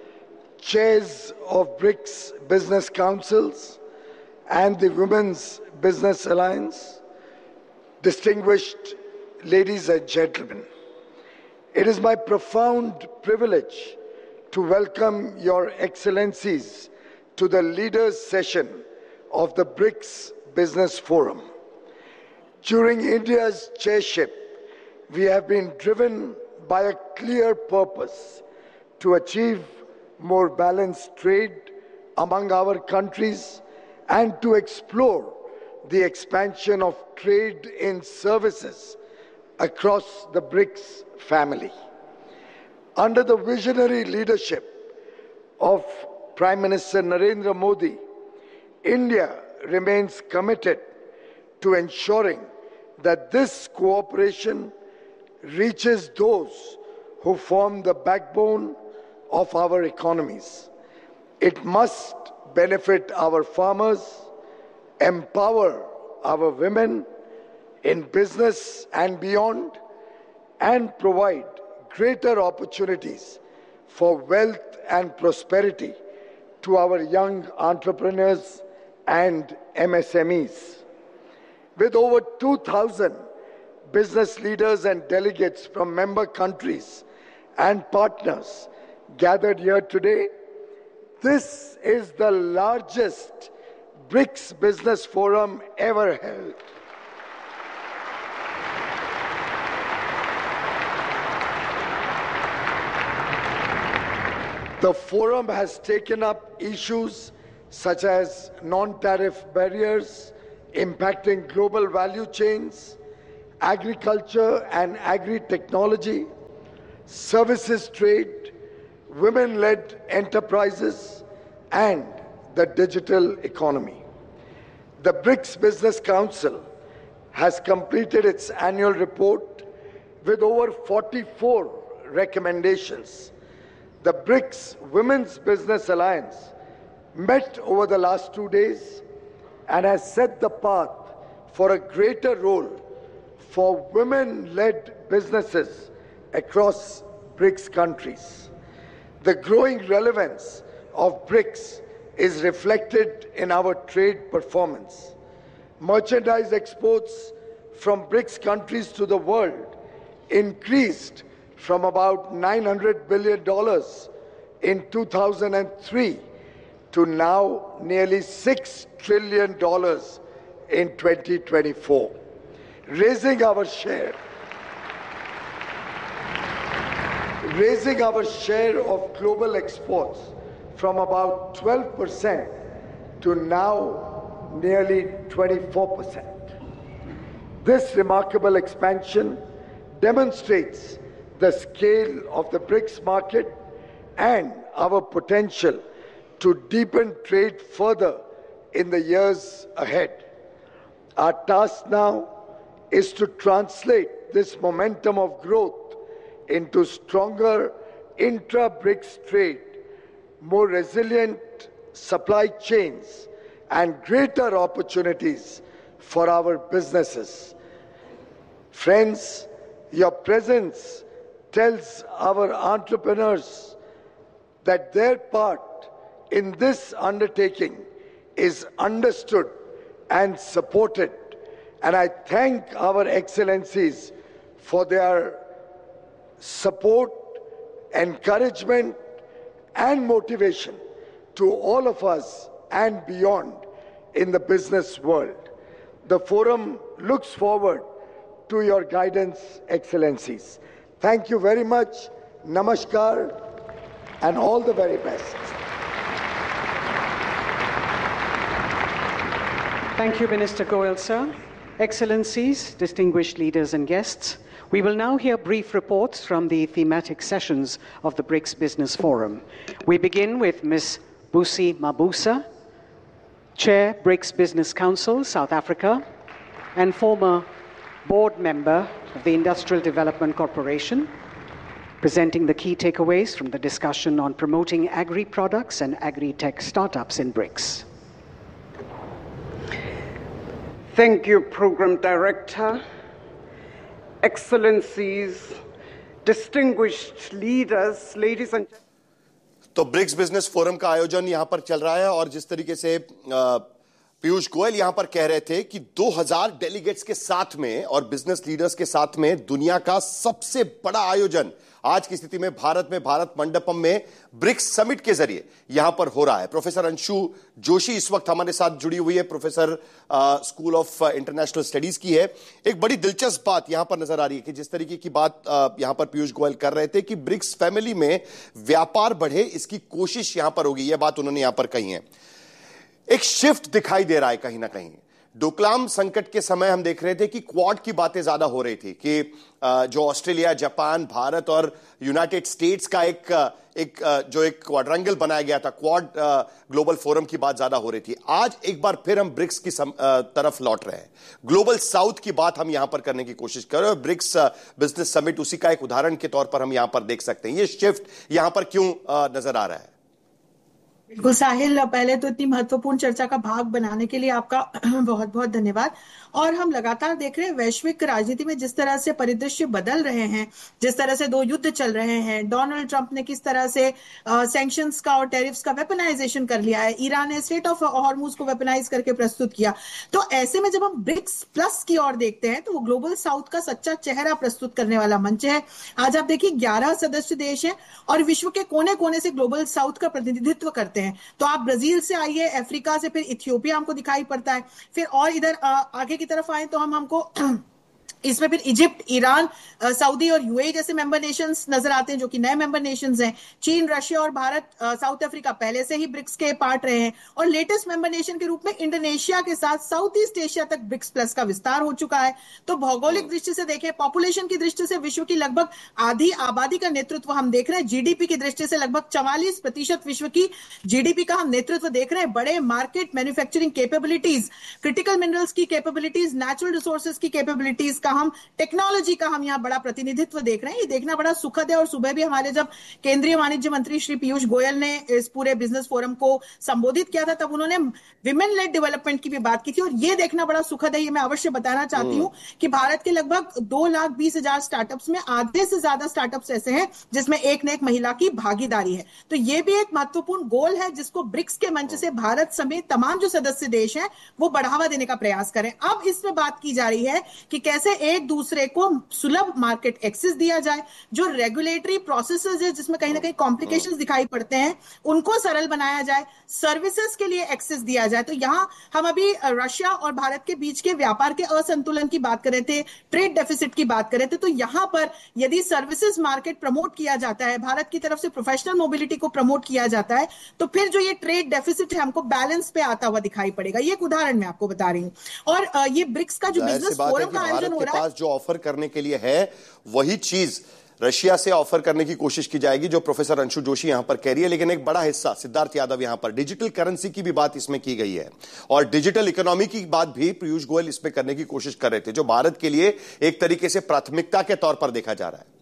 chairs of BRICS business councils and the Women's Business Alliance, distinguished ladies and gentlemen, it is my profound privilege to welcome your excellencies to the leaders session of the BRICS Business Forum. During India's chairship, we have been driven by a clear purpose to achieve more balanced trade among our countries and to explore the expansion of trade in services across the BRICS family. Under the visionary leadership of Prime Minister Narendra Modi, India remains committed to ensuring that this cooperation reaches those who form the backbone of our economies. It must benefit our farmers, empower our women in business and beyond, and provide greater opportunities for wealth and prosperity to our young entrepreneurs and M S M Es. With over two thousand business leaders and delegates from member countries and partners gathered here today, this is the largest BRICS Business Forum ever held. The forum has taken up issues such as non-tariff barriers impacting global value chains, agriculture and agri-technology, services trade, women-led enterprises, and the digital economy. The BRICS Business Council has completed its annual report with over forty-four recommendations. The BRICS Women's Business Alliance met over the last two days and has set the path for a greater role for women-led businesses across BRICS countries. The growing relevance of BRICS is reflected in our trade performance. Merchandise exports from BRICS countries to the world increased from about nine hundred billion dollars in two thousand three to now nearly six trillion dollars in twenty twenty-four, raising our share, raising our share of global exports from about twelve percent to now nearly twenty-four percent. This remarkable expansion demonstrates the scale of the BRICS market and our potential to deepen trade further in the years ahead. Our task now is to translate this momentum of growth into stronger intra-BRICS trade, more resilient supply chains, and greater opportunities for our businesses. Friends, your presence tells our entrepreneurs that their part in this undertaking is understood and supported, and I thank our excellencies for their support, encouragement, and motivation to all of us and beyond in the business world. The forum looks forward to your guidance, excellencies. Thank you very much. Namaskar and all the very best. Thank you, Minister Goel, sir. Excellencies, distinguished leaders and guests, we will now hear brief reports from the thematic sessions of the BRICS Business Forum. We begin with Miz Busi Mabuza, Chair, BRICS Business Council, South Africa, and former board member of the Industrial Development Corporation, presenting the key takeaways from the discussion on promoting agri-products and agri-tech startups in BRICS. Thank you, Program Director, Excellencies, distinguished leaders, ladies and gentlemen. तो BRICS business forum का आयोजन यहां पर चल रहा है और जिस तरीके से पीयूष गोयल यहां पर कह रहे थे कि दो हज़ार डेलीगेट्स के साथ में और बिजनेस लीडर्स के साथ में दुनिया का सबसे बड़ा आयोजन आज की स्थिति में भारत में भारत मंडपम में ब्रिक्स समिट के जरिए यहां पर हो रहा है। प्रोफेसर अंशु जोशी इस वक्त हमारे साथ जुड़ी हुई है, professor school of international studies की है। एक बड़ी दिलचस्प बात यहां पर नजर आ रही है कि जिस तरीके की बात यहां पर पीयूष गोयल कर रहे थे कि ब्रिक्स फैमिली में व्यापार बढ़े, इसकी कोशिश यहां पर होगी, यह बात उन्होंने यहां पर कही है। एक शिफ्ट दिखाई दे रहा है कहीं ना कहीं। डोकलाम संकट के समय हम देख रहे थे कि क्वाड की बातें ज्यादा हो रही थी कि जो ऑस्ट्रेलिया, जापान, भारत और यूनाइटेड स्टेट्स का एक एक जो एक क्वाड्रेंगल बनाया गया था, क्वाड ग्लोबल फोरम की बात ज्यादा हो रही थी। आज एक बार फिर हम ब्रिक्स की तरफ लौट रहे हैं, ग्लोबल साउथ की बात हम यहां पर करने की कोशिश कर रहे हैं। ब्रिक्स बिजनेस समिट उसी का एक उदाहरण के तौर पर हम यहां पर देख सकते हैं। ये शिफ्ट यहां पर क्यों नजर आ रहा है? बिल्कुल साहिल, पहले तो इतनी महत्वपूर्ण चर्चा का भाग बनाने के लिए आपका बहुत बहुत धन्यवाद। और हम लगातार देख रहे हैं वैश्विक राजनीति में जिस तरह से परिदृश्य बदल रहे हैं, जिस तरह से दो युद्ध चल रहे हैं, डोनाल्ड ट्रंप ने किस तरह से सैंक्शंस का और टैरिफ्स का वेपनाइजेशन कर लिया है, ईरान ने स्ट्रेट ऑफ हॉर्मुज को वेपनाइज करके प्रस्तुत किया। तो ऐसे में जब हम ब्रिक्स प्लस की ओर देखते हैं तो वो ग्लोबल साउथ का सच्चा चेहरा प्रस्तुत करने वाला मंच है। आज आप देखिए ग्यारह सदस्य देश हैं और विश्व के कोने कोने से ग्लोबल साउथ का प्रतिनिधित्व करते हैं। तो आप ब्राजील से आइए, अफ्रीका से, फिर इथियोपिया हमको दिखाई पड़ता है, फिर और इधर आगे की तरफ आए तो हम हमको इसमें फिर इजिप्ट, ईरान, सऊदी और यूएई जैसे मेंबर नेशंस नजर आते हैं जो कि नए मेंबर नेशंस हैं। चीन, रशिया और भारत, साउथ अफ्रीका पहले से ही ब्रिक्स के पार्ट रहे हैं और लेटेस्ट मेंबर नेशन के रूप में इंडोनेशिया के साथ साउथ ईस्ट एशिया तक ब्रिक्स प्लस का विस्तार हो चुका है। तो भौगोलिक दृष्टि से देखें, पॉपुलेशन की दृष्टि से विश्व की लगभग आधी आबादी का नेतृत्व हम देख रहे हैं। जीडीपी की दृष्टि से लगभग चवालीस प्रतिशत विश्व की जीडीपी का हम नेतृत्व देख रहे हैं। बड़े market, manufacturing capabilities, critical minerals की कैपेबिलिटीज, नेचुरल रिसोर्सेज की कैपेबिलिटीज का, हम टेक्नोलॉजी का हम यहां बड़ा प्रतिनिधित्व देख रहे हैं। ये देखना बड़ा सुखद है। और सुबह भी हमारे जब केंद्रीय वाणिज्य मंत्री श्री पीयूष गोयल ने इस पूरे बिजनेस फोरम को संबोधित किया था तब उन्होंने विमेन लेड डेवलपमेंट की भी बात की थी और ये देखना बड़ा सुखद है। ये मैं अवश्य बताना चाहती हूं कि भारत के लगभग दो लाख बीस हजार स्टार्टअप्स में आधे से ज्यादा स्टार्टअप्स ऐसे हैं जिसमें एक न एक महिला की भागीदारी है। तो ये भी एक महत्वपूर्ण गोल है जिसको ब्रिक्स के मंच से भारत समेत तमाम जो सदस्य देश हैं वो बढ़ावा देने का प्रयास करें। अब इसमें बात की जा रही है कि कैसे एक दूसरे को सुलभ मार्केट एक्सेस दिया जाए, जो रेगुलेटरी प्रोसेसेस है जिसमें कहीं ना कहीं कॉम्प्लिकेशंस दिखाई पड़ते हैं उनको सरल बनाया जाए, सर्विसेज के लिए एक्सेस दिया जाए। तो यहां हम अभी रशिया और भारत के बीच के व्यापार के असंतुलन की बात कर रहे थे, ट्रेड डेफिसिट की बात कर रहे थे। तो यहां पर यदि सर्विसेज मार्केट प्रमोट किया जाता है, भारत की तरफ से प्रोफेशनल मोबिलिटी को प्रमोट किया जाता है, तो फिर जो ये ट्रेड डेफिसिट है हमको बैलेंस पे आता हुआ दिखाई पड़ेगा। ये एक उदाहरण मैं आपको बता रही हूं। और ये ब्रिक्स का जो बिजनेस फोरम का आयोजन हो रहा है, जो ऑफर करने के लिए है वही चीज रशिया से ऑफर करने की कोशिश की जाएगी जो प्रोफेसर अंशु जोशी यहां पर कह रही है। लेकिन एक बड़ा हिस्सा सिद्धार्थ यादव यहां पर डिजिटल करेंसी की भी बात इसमें की गई है और डिजिटल इकोनॉमी की बात भी पीयूष गोयल इसमें करने की कोशिश कर रहे थे जो भारत के लिए एक तरीके से प्राथमिकता के तौर पर देखा जा रहा है।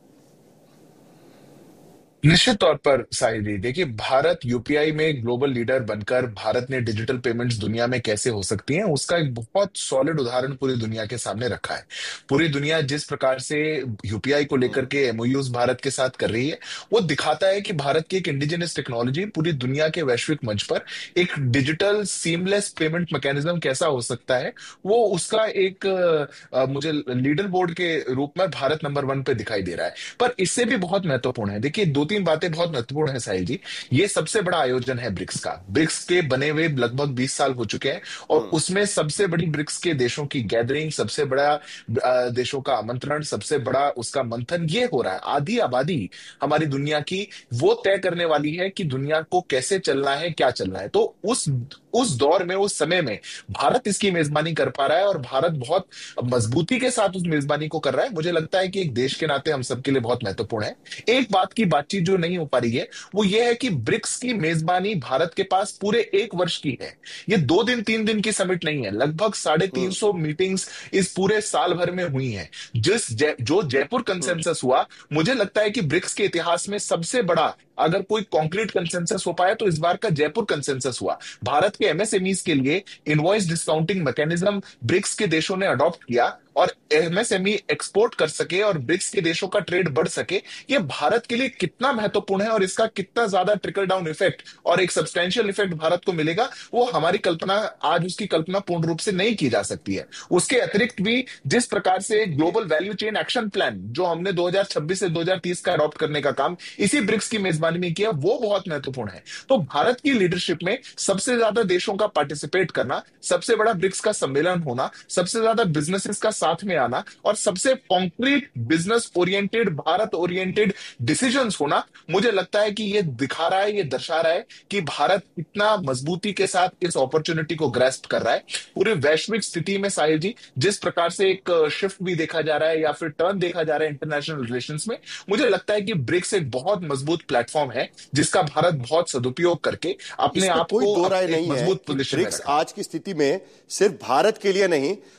निश्चित तौर पर साहिल जी, देखिए भारत यूपीआई में ग्लोबल लीडर बनकर भारत ने डिजिटल पेमेंट्स दुनिया में कैसे हो सकती हैं उसका एक बहुत सॉलिड उदाहरण पूरी दुनिया के सामने रखा है। पूरी दुनिया जिस प्रकार से यूपीआई को लेकर के एमओयूज भारत के साथ कर रही है वो दिखाता है कि भारत की एक इंडिजिनस टेक्नोलॉजी पूरी दुनिया के वैश्विक मंच पर एक डिजिटल सीमलेस पेमेंट मैकेनिज्म कैसा हो सकता है, वो उसका एक आ, मुझे लीडर बोर्ड के रूप में भारत नंबर वन पे दिखाई दे रहा है। पर इससे भी बहुत महत्वपूर्ण है, देखिए दो तीन बातें बहुत महत्वपूर्ण है साहिल जी। ये सबसे बड़ा आयोजन है ब्रिक्स का। ब्रिक्स के बने हुए लगभग बीस साल हो चुके हैं और उसमें सबसे बड़ी ब्रिक्स के देशों की गैदरिंग, सबसे बड़ा देशों का आमंत्रण, सबसे बड़ा उसका मंथन ये हो रहा है। आधी आबादी हमारी दुनिया की वो तय करने वाली है कि दुनिया को कैसे चलना है, क्या चलना है। तो उस उस दौर में, उस समय में भारत इसकी मेजबानी कर पा रहा है और भारत बहुत मजबूती के साथ उस मेजबानी को कर रहा है। मुझे लगता है कि एक देश के नाते हम सबके लिए बहुत महत्वपूर्ण है। एक बात की बातचीत जो नहीं हो पा रही है वो ये है कि ब्रिक्स की मेजबानी भारत के पास पूरे एक वर्ष की है। ये दो दिन तीन दिन की समिट नहीं है, लगभग साढ़े तीन सौ मीटिंग्स इस पूरे साल भर में हुई हैं। जिस जै, जो जयपुर कंसेंसस हुआ, मुझे लगता है कि ब्रिक्स के इतिहास में सबसे बड़ा अगर कोई कॉन्क्रीट कंसेंसस हो पाया तो इस बार का जयपुर कंसेंसस हुआ। भारत के एमएसएमईज के लिए इनवॉइस डिस्काउंटिंग मैकेनिज्म ब्रिक्स के देशों ने अडॉप्ट किया और एमएसएमई एक्सपोर्ट कर सके और ब्रिक्स के देशों का ट्रेड बढ़ सके। ये भारत के लिए कितना महत्वपूर्ण है और इसका कितना ज्यादा ट्रिकल डाउन इफेक्ट और एक सब्सटेंशियल इफेक्ट भारत को मिलेगा, वो हमारी कल्पना, आज उसकी कल्पना पूर्ण रूप से नहीं की जा सकती है। उसके अतिरिक्त भी जिस प्रकार से global value chain action plan जो हमने दो हज़ार छब्बीस से दो हज़ार तीस का अडॉप्ट करने का काम इसी ब्रिक्स की मेजबानी में किया, वो बहुत महत्वपूर्ण है। तो भारत की लीडरशिप में सबसे ज्यादा देशों का पार्टिसिपेट करना, सबसे बड़ा ब्रिक्स का सम्मेलन होना, सबसे ज्यादा बिजनेसेस का साथ में आना और सबसे concrete business oriented, Bharat oriented decisions होना, मुझे लगता है कि ये दिखा रहा है, ये दर्शा रहा है कि भारत कितना मजबूती के साथ इस अपॉर्चुनिटी को ग्रैस्प कर रहा है। पूरे वैश्विक स्थिति में साहिल जी जिस प्रकार से एक शिफ्ट भी देखा जा रहा है या फिर टर्न देखा जा रहा है इंटरनेशनल रिलेशंस में, मुझे लगता है कि ब्रिक्स एक बहुत मजबूत प्लेटफॉर्म है जिसका भारत बहुत सदुपयोग करके अपने आप को कोई दो राय नहीं है। ब्रिक्स आज की स्थिति में सिर्फ भारत के लिए नहीं,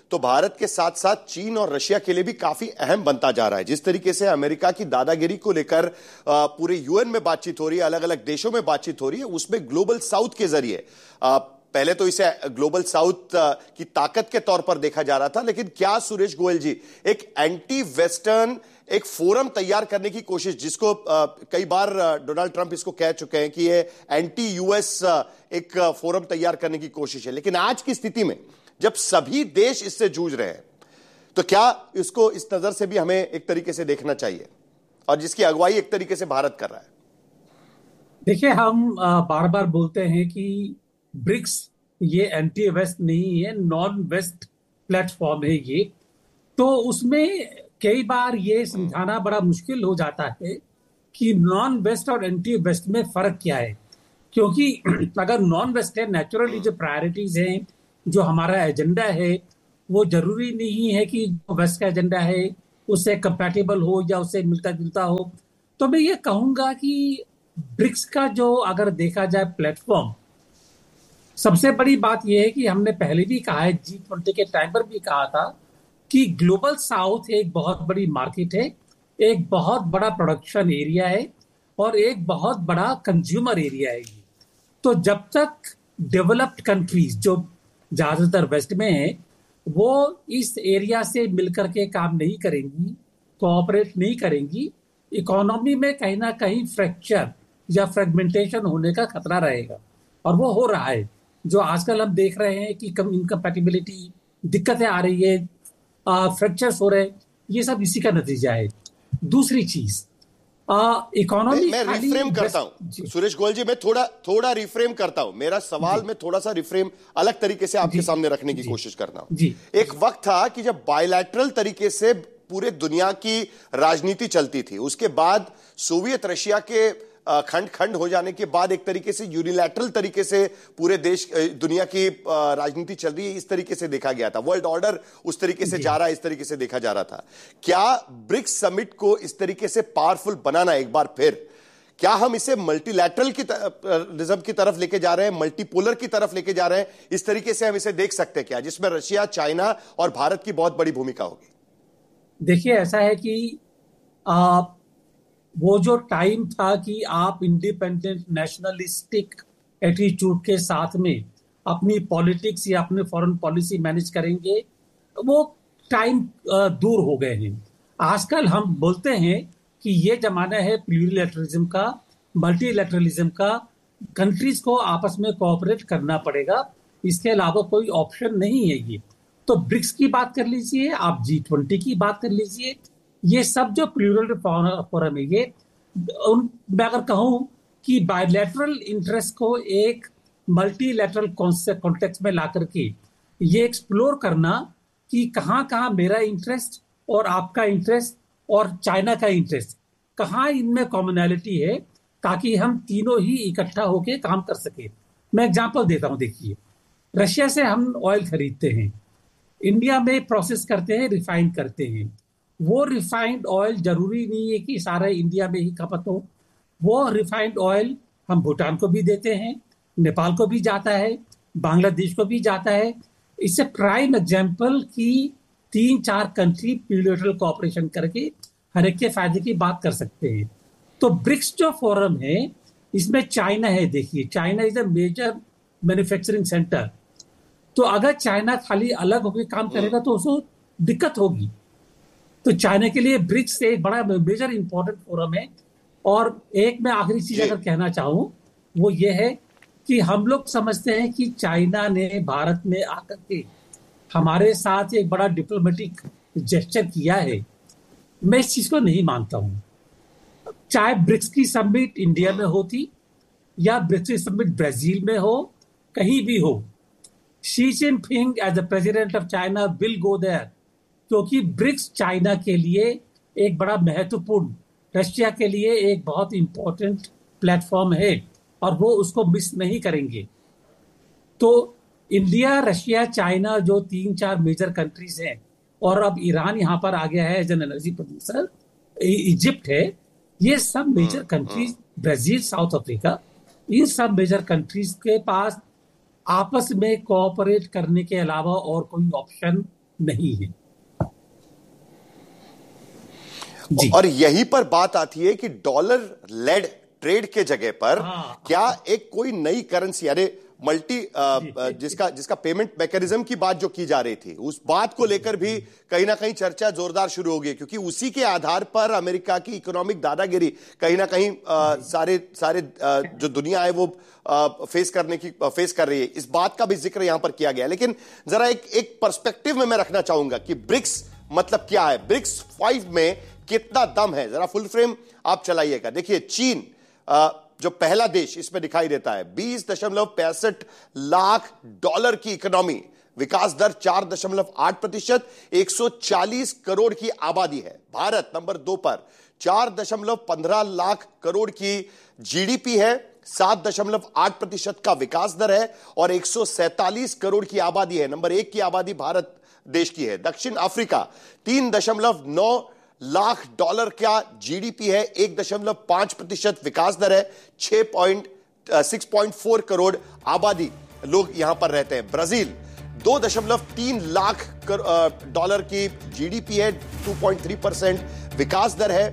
तो भारत के साथ साथ चीन और रशिया के लिए भी काफी अहम बनता जा रहा है। जिस तरीके से अमेरिका की दादागिरी को लेकर पूरे यूएन में बातचीत हो रही है, अलग अलग देशों में बातचीत हो रही है, उसमें ग्लोबल साउथ के जरिए, पहले तो इसे ग्लोबल साउथ की ताकत के तौर पर देखा जा रहा था, लेकिन क्या सुरेश गोयल जी एक एंटी वेस्टर्न एक फोरम तैयार करने की कोशिश, जिसको आ, कई बार डोनाल्ड ट्रंप इसको कह चुके हैं कि ये एंटी यूएस एक फोरम तैयार करने की कोशिश है, लेकिन आज की स्थिति में जब सभी देश इससे जूझ रहे हैं तो क्या इसको इस नजर से भी हमें एक तरीके से देखना चाहिए, और जिसकी अगुवाई एक तरीके से भारत कर रहा है? देखिए, हम बार बार बोलते हैं कि ब्रिक्स ये एंटी वेस्ट नहीं है, नॉन वेस्ट प्लेटफॉर्म है ये, तो उसमें कई बार ये समझाना बड़ा मुश्किल हो जाता है कि नॉन वेस्ट और एंटी वेस्ट में फर्क क्या है, क्योंकि अगर नॉन वेस्ट है, नेचुरली जो प्रायोरिटीज हैं, जो हमारा एजेंडा है, वो जरूरी नहीं है कि जो वेस्ट का एजेंडा है उससे कंपैटिबल हो या उससे मिलता जुलता हो। तो मैं ये कहूंगा कि ब्रिक्स का जो अगर देखा जाए प्लेटफॉर्म, सबसे बड़ी बात यह है कि हमने पहले भी कहा है, जी ट्वेंटी के टाइम पर भी कहा था कि ग्लोबल साउथ एक बहुत बड़ी मार्केट है, एक बहुत बड़ा प्रोडक्शन एरिया है और एक बहुत बड़ा कंज्यूमर एरिया है। तो जब तक डेवलप्ड कंट्रीज जो ज्यादातर वेस्ट में है वो इस एरिया से मिलकर के काम नहीं करेंगी, कोऑपरेट नहीं करेंगी, इकोनॉमी में कहीं ना कहीं फ्रैक्चर या फ्रेगमेंटेशन होने का खतरा रहेगा, और वो हो रहा है। जो आजकल हम देख रहे हैं कि इनकम्पैटिबिलिटी, दिक्कतें आ रही है, फ्रैक्चर्स हो रहे हैं, ये सब इसी का नतीजा है। दूसरी चीज, इकोनॉमी, मैं, मैं रिफ्रेम करता हूं सुरेश गोयल जी, मैं थोड़ा थोड़ा रिफ्रेम करता हूं मेरा सवाल, में थोड़ा सा रिफ्रेम अलग तरीके से आपके सामने रखने की कोशिश करता हूं। एक वक्त था कि जब बायलैटरल तरीके से पूरे दुनिया की राजनीति चलती थी, उसके बाद सोवियत रशिया के खंड खंड हो जाने के बाद एक तरीके से यूनिलैटरल तरीके से पूरे देश दुनिया की राजनीति चल रही है, इस तरीके से देखा गया था। वर्ल्ड ऑर्डर उस तरीके से जा रहा है, इस तरीके से देखा जा रहा था। क्या ब्रिक्स समिट को इस तरीके से पावरफुल बनाना, एक बार फिर क्या हम इसे मल्टीलैटरल की रिज्म की तरफ लेके जा रहे हैं, मल्टीपोलर की तरफ लेके जा रहे हैं, इस तरीके से हम इसे देख सकते हैं क्या, जिसमें रशिया, चाइना और भारत की बहुत बड़ी भूमिका होगी? देखिए, ऐसा है कि आप वो जो टाइम था कि आप इंडिपेंडेंट नेशनलिस्टिक एटीट्यूड के साथ में अपनी पॉलिटिक्स या अपनी फॉरेन पॉलिसी मैनेज करेंगे, वो टाइम दूर हो गए हैं। आजकल हम बोलते हैं कि ये जमाना है प्लूरिलैटरलिज्म का, मल्टीलैटरलिज्म का, कंट्रीज को आपस में कोऑपरेट करना पड़ेगा, इसके अलावा कोई ऑप्शन नहीं है ये। तो ब्रिक्स की बात कर लीजिए, आप जी ट्वेंटी की बात कर लीजिए, ये सब जो प्लूरल फोरम है, ये उन, मैं अगर कहूं कि बायलैटरल इंटरेस्ट को एक मल्टीलैटरल कॉन्टेक्स्ट में ला करके ये एक्सप्लोर करना कि कहाँ कहाँ मेरा इंटरेस्ट और आपका इंटरेस्ट और चाइना का इंटरेस्ट, कहाँ इनमें कॉमनैलिटी है, ताकि हम तीनों ही इकट्ठा होके काम कर सके। मैं एग्जांपल देता हूं, देखिए, रशिया से हम ऑयल खरीदते हैं, इंडिया में प्रोसेस करते हैं, रिफाइन करते हैं। वो रिफाइंड ऑयल जरूरी नहीं है कि सारा इंडिया में ही खपत हो, वो रिफाइंड ऑयल हम भूटान को भी देते हैं, नेपाल को भी जाता है, बांग्लादेश को भी जाता है। इससे प्राइम एग्जांपल की तीन चार कंट्री बिलैटरल कोऑपरेशन करके हर एक के फायदे की बात कर सकते हैं। तो ब्रिक्स जो फोरम है, इसमें चाइना है। देखिए, China is a major manufacturing centre, तो अगर चाइना खाली अलग होकर काम करेगा तो उसको दिक्कत होगी। तो चाइना के लिए ब्रिक्स एक बड़ा मेजर इंपॉर्टेंट फोरम है। और एक मैं आखिरी चीज अगर कहना चाहूं, वो ये है कि हम लोग समझते हैं कि चाइना ने भारत में आकर के हमारे साथ एक बड़ा डिप्लोमेटिक जेस्चर किया है। मैं इस चीज को नहीं मानता हूं। चाहे ब्रिक्स की समिट इंडिया में होती या ब्रिक्स की समिट ब्राजील में हो, कहीं भी हो, Xi Jinping as the president of China will go there, क्योंकि ब्रिक्स चाइना के लिए एक बड़ा महत्वपूर्ण, रशिया के लिए एक बहुत इंपॉर्टेंट प्लेटफॉर्म है और वो उसको मिस नहीं करेंगे। तो इंडिया, रशिया, चाइना जो तीन चार मेजर कंट्रीज हैं, और अब ईरान यहाँ पर आ गया है as an energy producer, Egypt है, ये सब major countries, Brazil, south Africa, इन सब मेजर कंट्रीज के पास आपस में कोऑपरेट करने के अलावा और कोई ऑप्शन नहीं है। और यहीं पर बात आती है कि डॉलर लेड ट्रेड के जगह पर हाँ। क्या एक कोई नई करेंसी यानी मल्टी जिसका जिसका पेमेंट मैकेनिज्म की बात जो की जा रही थी, उस बात को लेकर भी कहीं ना कहीं चर्चा जोरदार शुरू हो गई, क्योंकि उसी के आधार पर अमेरिका की इकोनॉमिक दादागिरी कहीं ना कहीं आ, सारे सारे आ, जो दुनिया है वो आ, फेस करने की फेस कर रही है। इस बात का भी जिक्र यहां पर किया गया। लेकिन जरा एक एक पर्सपेक्टिव में मैं रखना चाहूंगा कि ब्रिक्स मतलब क्या है, ब्रिक्स फाइव में कितना दम है, जरा फुल फ्रेम आप चलाइएगा। देखिए चीन आ, जो पहला देश इसमें दिखाई देता है, बीस दशमलव पैंसठ लाख डॉलर की इकोनॉमी, विकास दर चार दशमलव आठ प्रतिशत, एक सौ चालीस करोड़ की आबादी है। भारत नंबर दो पर चार दशमलव पंद्रह लाख करोड़ की जीडीपी है, सात दशमलव आठ प्रतिशत का विकास दर है और एक सौ सैतालीस करोड़ की आबादी है। नंबर एक की आबादी भारत देश की है। दक्षिण अफ्रीका तीन दशमलव नौ लाख डॉलर का जीडीपी है, एक दशमलव पांच प्रतिशत विकास दर है, छह point six point four crore आबादी लोग यहां पर रहते हैं। ब्राजील दो दशमलव तीन लाख डॉलर की जीडीपी है, दो पॉइंट तीन परसेंट विकास दर है,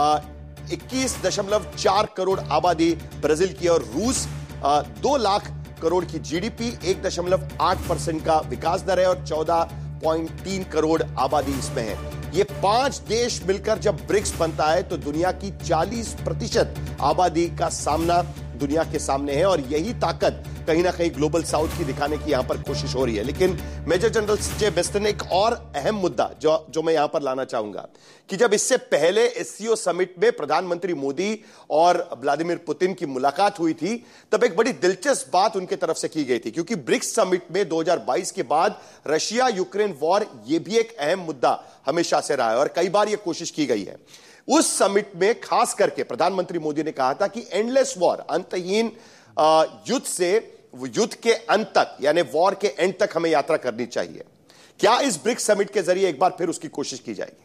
इक्कीस दशमलव चार करोड़ आबादी ब्राजील की। और रूस दो लाख करोड़ की जीडीपी, एक दशमलव आठ परसेंट का विकास दर है और चौदह पॉइंट तीन करोड़ आबादी इसमें है। ये पांच देश मिलकर जब ब्रिक्स बनता है तो दुनिया की चालीस प्रतिशत आबादी का सामना दुनिया के सामने है और यही ताकत कहीं ना कहीं ग्लोबल साउथ की दिखाने की यहां पर कोशिश हो रही है। लेकिन मेजर जनरल जे बेस्टन, एक और अहम मुद्दा जो जो मैं यहां पर लाना चाहूंगा कि जब इससे पहले एससीओ समिट में प्रधानमंत्री मोदी और व्लादिमीर पुतिन की मुलाकात हुई थी, तब एक बड़ी दिलचस्प बात उनके तरफ से की गई थी, क्योंकि ब्रिक्स समिट में दो हज़ार बाईस के बाद रशिया यूक्रेन वॉर यह भी एक अहम मुद्दा हमेशा से रहा है और कई बार यह कोशिश की गई है। उस समिट में खास करके प्रधानमंत्री मोदी ने कहा था कि एंडलेस वॉर, अंतहीन युद्ध से युद्ध के अंत तक यानी वॉर के एंड तक हमें यात्रा करनी चाहिए। क्या इस ब्रिक्स समिट के जरिए एक बार फिर उसकी कोशिश की जाएगी?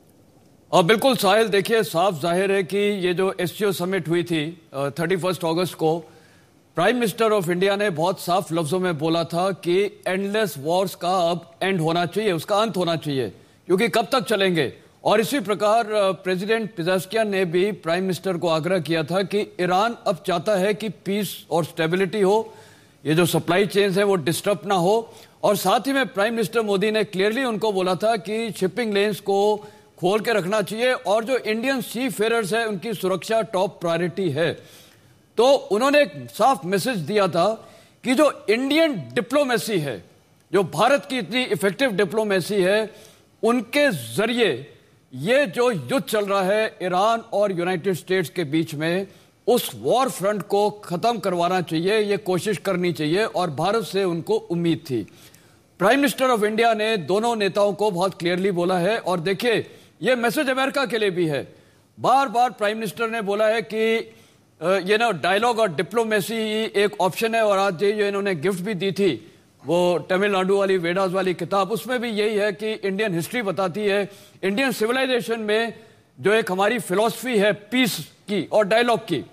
और बिल्कुल साहिल, देखिए साफ जाहिर है कि ये जो एससीओ समिट हुई थी थर्टी फर्स्ट अगस्त को, प्राइम मिनिस्टर ऑफ इंडिया ने बहुत साफ लफ्जों में बोला था कि एंडलेस वॉर्स का अब एंड होना चाहिए, उसका अंत होना चाहिए, क्योंकि कब तक चलेंगे। और इसी प्रकार प्रेसिडेंट पिज़ास्कियान ने भी प्राइम मिनिस्टर को आग्रह किया था कि ईरान अब चाहता है कि पीस और स्टेबिलिटी हो, ये जो सप्लाई चेन्स है वो डिस्टर्ब ना हो। और साथ ही में प्राइम मिनिस्टर मोदी ने क्लियरली उनको बोला था कि शिपिंग लेन्स को खोल के रखना चाहिए और जो इंडियन सी फेयरर्स है उनकी सुरक्षा टॉप प्रायोरिटी है। तो उन्होंने एक साफ मैसेज दिया था कि जो इंडियन डिप्लोमेसी है, जो भारत की इतनी इफेक्टिव डिप्लोमेसी है, उनके जरिए ये जो युद्ध चल रहा है ईरान और यूनाइटेड स्टेट्स के बीच में, उस वॉर फ्रंट को खत्म करवाना चाहिए, ये कोशिश करनी चाहिए और भारत से उनको उम्मीद थी। प्राइम मिनिस्टर ऑफ इंडिया ने दोनों नेताओं को बहुत क्लियरली बोला है और देखिए ये मैसेज अमेरिका के लिए भी है। बार बार प्राइम मिनिस्टर ने बोला है कि ये ना डायलॉग और डिप्लोमेसी एक ऑप्शन है और आज ये जो इन्होंने गिफ्ट भी दी थी वो तमिलनाडु वाली वेदास वाली किताब, उसमें भी यही है कि इंडियन हिस्ट्री बताती है, इंडियन सिविलाइजेशन में जो एक हमारी फिलॉसफी है पीस की और डायलॉग की,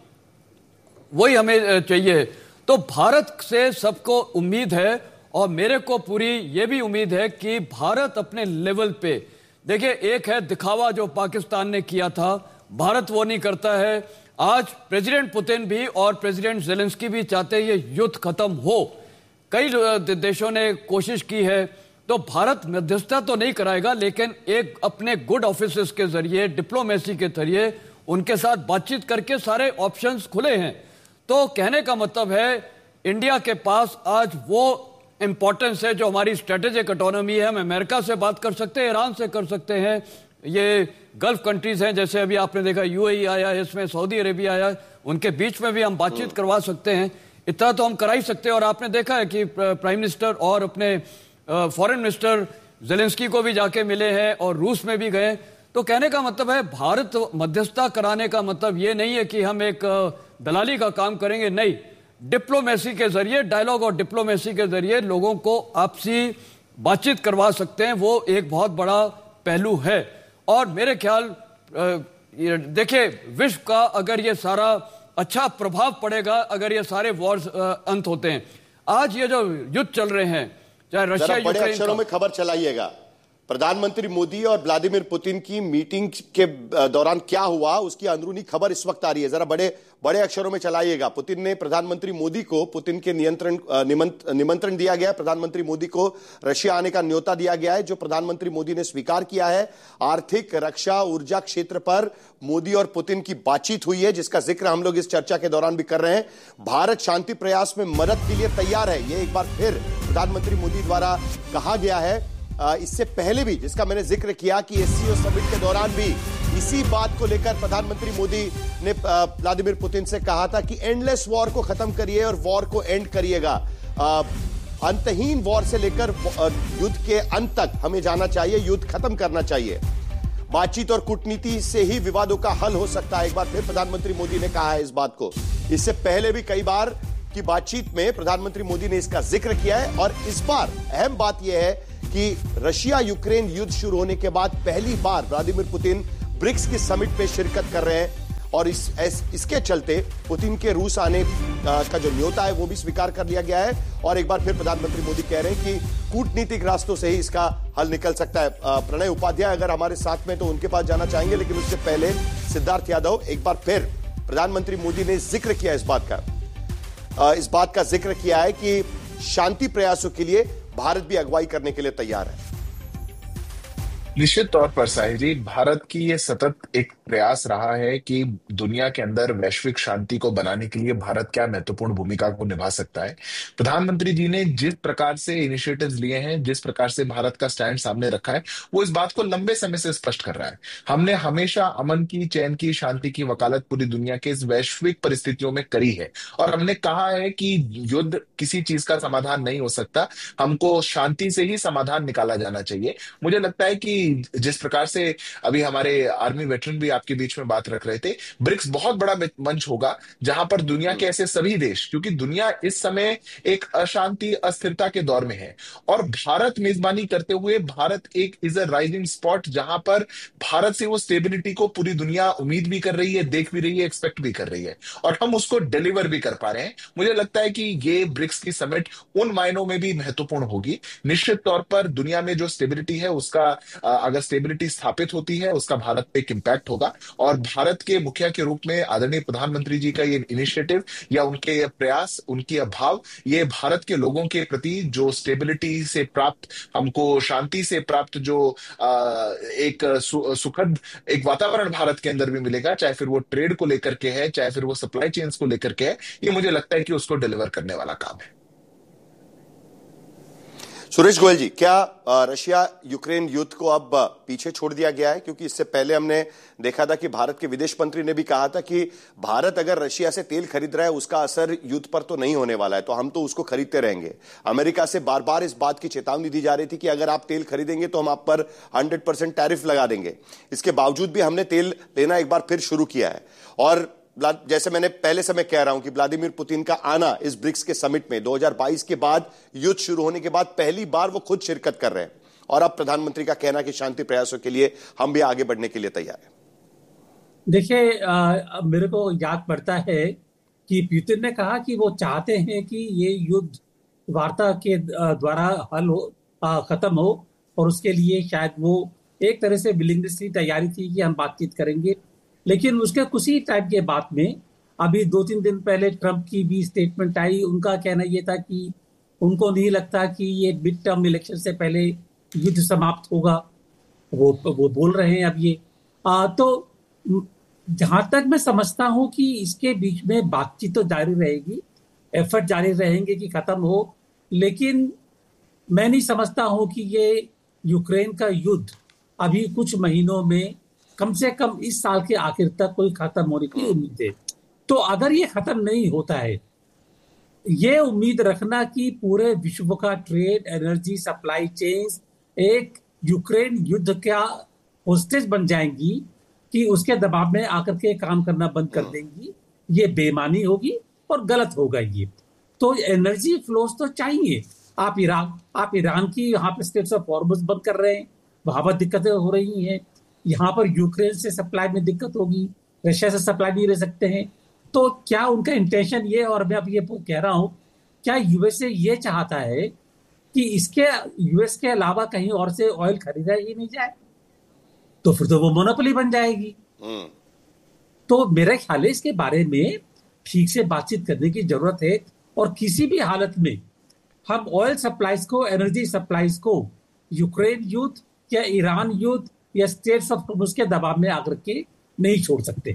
वही हमें चाहिए। तो भारत से सबको उम्मीद है और मेरे को पूरी ये भी उम्मीद है कि भारत अपने लेवल पे, देखिए एक है दिखावा जो पाकिस्तान ने किया था, भारत वो नहीं करता है। आज प्रेसिडेंट पुतिन भी और प्रेसिडेंट ज़ेलेंस्की भी चाहते हैं ये युद्ध खत्म हो। कई देशों ने कोशिश की है, तो भारत मध्यस्थता तो नहीं कराएगा, लेकिन एक अपने गुड ऑफिसर्स के जरिए, डिप्लोमेसी के जरिए उनके साथ बातचीत करके सारे ऑप्शंस खुले हैं। तो कहने का मतलब है इंडिया के पास आज वो इंपॉर्टेंस है जो हमारी स्ट्रेटेजिक ऑटोनॉमी है। हम अमेरिका से बात कर सकते हैं, ईरान से कर सकते हैं, ये गल्फ कंट्रीज हैं, जैसे अभी आपने देखा यूएई आया है, इसमें सऊदी अरेबिया आया, उनके बीच में भी हम बातचीत करवा सकते हैं। इतना तो हम करा ही सकते हैं। और आपने देखा है कि प्राइम मिनिस्टर और अपने फॉरेन मिनिस्टर ज़ेलेंस्की को भी जाके मिले हैं और रूस में भी गए। तो कहने का मतलब है भारत मध्यस्थता कराने का मतलब ये नहीं है कि हम एक दलाली का काम करेंगे, नहीं, डिप्लोमेसी के जरिए, डायलॉग और डिप्लोमेसी के जरिए लोगों को आपसी बातचीत करवा सकते हैं, वो एक बहुत बड़ा पहलू है। और मेरे ख्याल देखिए विश्व का अगर ये सारा अच्छा प्रभाव पड़ेगा अगर ये सारे वॉर्स अंत होते हैं। आज ये जो युद्ध चल रहे हैं, चाहे रशिया बड़े अक्षरों में खबर चलाइएगा, प्रधानमंत्री मोदी और व्लादिमीर पुतिन की मीटिंग के दौरान क्या हुआ उसकी अंदरूनी खबर इस वक्त आ रही है, जरा बड़े बड़े अक्षरों में चलाइएगा। पुतिन ने प्रधानमंत्री मोदी को पुतिन के नियंत्रण निमंत्रण दिया गया है। प्रधानमंत्री मोदी को रशिया आने का न्योता दिया गया है, जो प्रधानमंत्री मोदी ने स्वीकार किया है। आर्थिक, रक्षा, ऊर्जा क्षेत्र पर मोदी और पुतिन की बातचीत हुई है, जिसका जिक्र हम लोग इस चर्चा के दौरान भी कर रहे हैं। भारत शांति प्रयास में मदद के लिए तैयार है, यह एक बार फिर प्रधानमंत्री मोदी द्वारा कहा गया है। इससे पहले भी, जिसका मैंने जिक्र किया कि एससीओ समिट के दौरान भी इसी बात को लेकर प्रधानमंत्री मोदी ने व्लादिमीर पुतिन से कहा था कि एंडलेस वॉर को खत्म करिए और वॉर को एंड करिएगा। अंतहीन वॉर से लेकर युद्ध के अंत तक हमें जाना चाहिए, युद्ध खत्म करना चाहिए। बातचीत और कूटनीति से ही विवादों का हल हो सकता है, एक बार फिर प्रधानमंत्री मोदी ने कहा है इस बात को। इससे पहले भी कई बार की बातचीत में प्रधानमंत्री मोदी ने इसका जिक्र किया है, और इस बार अहम बात यह है कि रशिया यूक्रेन युद्ध शुरू होने के बाद पहली बार व्लादिमीर पुतिन ब्रिक्स की समिट पे शिरकत कर रहे हैं, और इस, इस इसके चलते पुतिन के रूस आने का जो न्योता है वो भी स्वीकार कर लिया गया है। और एक बार फिर प्रधानमंत्री मोदी कह रहे हैं कि कूटनीतिक रास्तों से ही इसका हल निकल सकता है। प्रणय उपाध्याय अगर हमारे साथ में तो उनके पास जाना चाहेंगे, लेकिन उससे पहले सिद्धार्थ यादव, एक बार फिर प्रधानमंत्री मोदी ने जिक्र किया इस बात का इस बात का जिक्र किया है कि शांति प्रयासों के लिए भारत भी अगुवाई करने के लिए तैयार है। निश्चित तौर पर साहिल जी, भारत की ये सतत एक प्रयास रहा है कि दुनिया के अंदर वैश्विक शांति को बनाने के लिए भारत क्या महत्वपूर्ण भूमिका को निभा सकता है। प्रधानमंत्री जी ने जिस प्रकार से इनिशिएटिव्स लिए हैं, जिस प्रकार से भारत का स्टैंड सामने रखा है, वो इस बात को लंबे समय से स्पष्ट कर रहा है। हमने हमेशा अमन की, चैन की, शांति की वकालत पूरी दुनिया के इस वैश्विक परिस्थितियों में करी है, और हमने कहा है कि युद्ध किसी चीज का समाधान नहीं हो सकता, हमको शांति से ही समाधान निकाला जाना चाहिए। मुझे लगता है कि जिस प्रकार से अभी हमारे आर्मी वेटरन भी आपके बीच में बात रख रहे थे, ब्रिक्स बहुत बड़ा मंच होगा जहां पर दुनिया के ऐसे सभी देश, क्योंकि दुनिया इस समय एक अशांति, अस्थिरता के दौर में है, और भारत मेजबानी करते हुए भारत एक इज अ राइजिंग स्पॉट जहां पर भारत से वो स्टेबिलिटी को पूरी दुनिया उम्मीद भी कर रही है, देख भी रही है, एक्सपेक्ट भी कर रही है, और हम उसको डिलीवर भी कर पा रहे हैं। मुझे लगता है कि ये ब्रिक्स की समिट उन मायनों में भी महत्वपूर्ण होगी। निश्चित तौर पर दुनिया में जो स्टेबिलिटी है, उसका अगर स्टेबिलिटी स्थापित होती है, उसका भारत पे एक इंपैक्ट होगा, और भारत के मुखिया के रूप में आदरणीय प्रधानमंत्री जी का ये इनिशिएटिव या उनके प्रयास, उनकी अभाव, ये भारत के लोगों के प्रति जो स्टेबिलिटी से प्राप्त, हमको शांति से प्राप्त जो एक सुखद एक वातावरण भारत के अंदर भी मिलेगा, चाहे फिर वो ट्रेड को लेकर के है, चाहे फिर वो सप्लाई चेन्स को लेकर के है, ये मुझे लगता है कि उसको डिलीवर करने वाला काम है। सुरेश गोयल जी, क्या रशिया यूक्रेन युद्ध को अब पीछे छोड़ दिया गया है? क्योंकि इससे पहले हमने देखा था कि भारत के विदेश मंत्री ने भी कहा था कि भारत अगर रशिया से तेल खरीद रहा है, उसका असर युद्ध पर तो नहीं होने वाला है, तो हम तो उसको खरीदते रहेंगे। अमेरिका से बार बार इस बात की चेतावनी दी जा रही थी कि अगर आप तेल खरीदेंगे तो हम आप पर हंड्रेड परसेंट टैरिफ लगा देंगे। इसके बावजूद भी हमने तेल लेना एक बार फिर शुरू किया है, और जैसे मैंने पहले से मैं कह रहा हूं कि व्लादिमीर पुतिन का आना इस ब्रिक्स के समिट में दो हज़ार बाईस के बाद, युद्ध शुरू होने के बाद पहली बार वो खुद शिरकत कर रहे हैं, और अब प्रधानमंत्री का कहना कि शांति प्रयासों के लिए हम भी आगे बढ़ने के लिए तैयार हैं। देखिए, मेरे को याद पड़ता है कि पुतिन ने कहा कि वो चाहते हैं कि ये युद्ध वार्ता के द्वारा हल हो, खत्म हो, और उसके लिए शायद वो एक तरह से विलिंगनेस की तैयारी थी कि हम बातचीत करेंगे। लेकिन उसके कुछ ही टाइम के बाद में, अभी दो तीन दिन पहले ट्रंप की भी स्टेटमेंट आई। उनका कहना यह था कि उनको नहीं लगता कि ये मिड टर्म इलेक्शन से पहले युद्ध समाप्त होगा। वो वो बोल रहे हैं अब ये आ, तो जहां तक मैं समझता हूं कि इसके बीच में बातचीत तो जारी रहेगी, एफर्ट जारी रहेंगे कि खत्म हो, लेकिन मैं नहीं समझता हूं कि ये यूक्रेन का युद्ध अभी कुछ महीनों में, कम से कम इस साल के आखिर तक कोई खत्म होने की उम्मीद है। तो अगर ये खत्म नहीं होता है, ये उम्मीद रखना कि पूरे विश्व का ट्रेड, एनर्जी, सप्लाई चेन्स एक यूक्रेन युद्ध का होस्टेज बन जाएंगी, कि उसके दबाव में आकर के काम करना बंद कर देंगी, ये बेईमानी होगी और गलत होगा। ये तो एनर्जी फ्लोस तो चाहिए। आप ईरान आप ईरान की यहाँ पे स्टेट्स ऑफ हॉर्मुज़ बंद कर रहे हैं, वहां पर दिक्कतें हो रही हैं। यहाँ पर यूक्रेन से सप्लाई में दिक्कत होगी, रशिया से सप्लाई नहीं रह सकते हैं। तो क्या उनका इंटेंशन ये, और मैं अब ये कह रहा हूँ, क्या यूएसए ये चाहता है कि इसके यूएस के अलावा कहीं और से ऑयल खरीदा ही नहीं जाए, तो फिर तो वो मोनोपोली बन जाएगी। तो मेरा ख्याल है इसके बारे में ठीक से बातचीत करने की जरूरत है, और किसी भी हालत में हम ऑयल सप्लाईज को, एनर्जी सप्लाईज को यूक्रेन युद्ध या ईरान युद्ध या स्टेट्स ऑफ होर्मुज के दबाव में आकर के नहीं छोड़ सकते।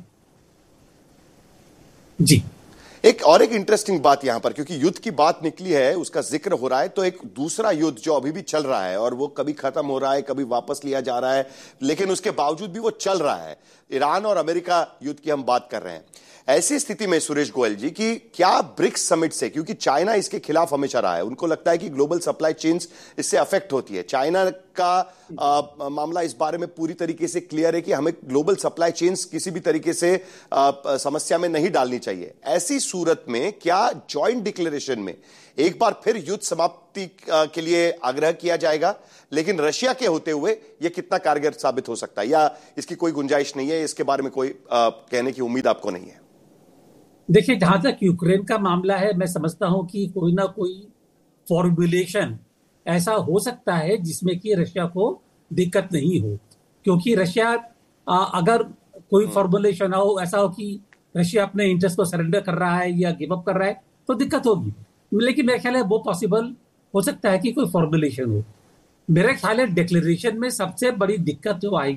जी, एक और एक इंटरेस्टिंग बात यहां पर, क्योंकि युद्ध की बात निकली है, उसका जिक्र हो रहा है, तो एक दूसरा युद्ध जो अभी भी चल रहा है और वो कभी खत्म हो रहा है, कभी वापस लिया जा रहा है, लेकिन उसके बावजूद भी वो चल रहा है, ईरान और अमेरिका युद्ध की हम बात कर रहे हैं। ऐसी स्थिति में सुरेश गोयल जी की क्या ब्रिक्स समिट से, क्योंकि चाइना इसके खिलाफ हमेशा रहा है, उनको लगता है कि ग्लोबल सप्लाई चेन्स इससे अफेक्ट होती है। चाइना का आ, मामला इस बारे में पूरी तरीके से क्लियर है कि हमें ग्लोबल सप्लाई चेन्स किसी भी तरीके से आ, समस्या में नहीं डालनी चाहिए। ऐसी सूरत में क्या जॉइंट डिक्लेरेशन में एक बार फिर युद्ध समाप्ति के लिए आग्रह किया जाएगा, लेकिन रशिया के होते हुए यह कितना कारगर साबित हो सकता है, या इसकी कोई गुंजाइश नहीं है, इसके बारे में कोई आ, कहने की उम्मीद आपको नहीं है? देखिए, जहां तक यूक्रेन का मामला है, मैं समझता हूं कि कोई ना कोई फॉर्मुलेशन ऐसा हो सकता है जिसमें कि रशिया को दिक्कत नहीं हो, क्योंकि रशिया अगर कोई फॉर्मुलेशन हो, ऐसा हो कि रशिया अपने इंटरेस्ट को सरेंडर कर रहा है या गिव अप कर रहा है, तो दिक्कत होगी। लेकिन मेरा ख्याल है वो पॉसिबल हो सकता है कि कोई फॉर्मुलेशन हो। मेरा ख्याल है डिक्लेरेशन में सबसे बड़ी दिक्कत जो आएगी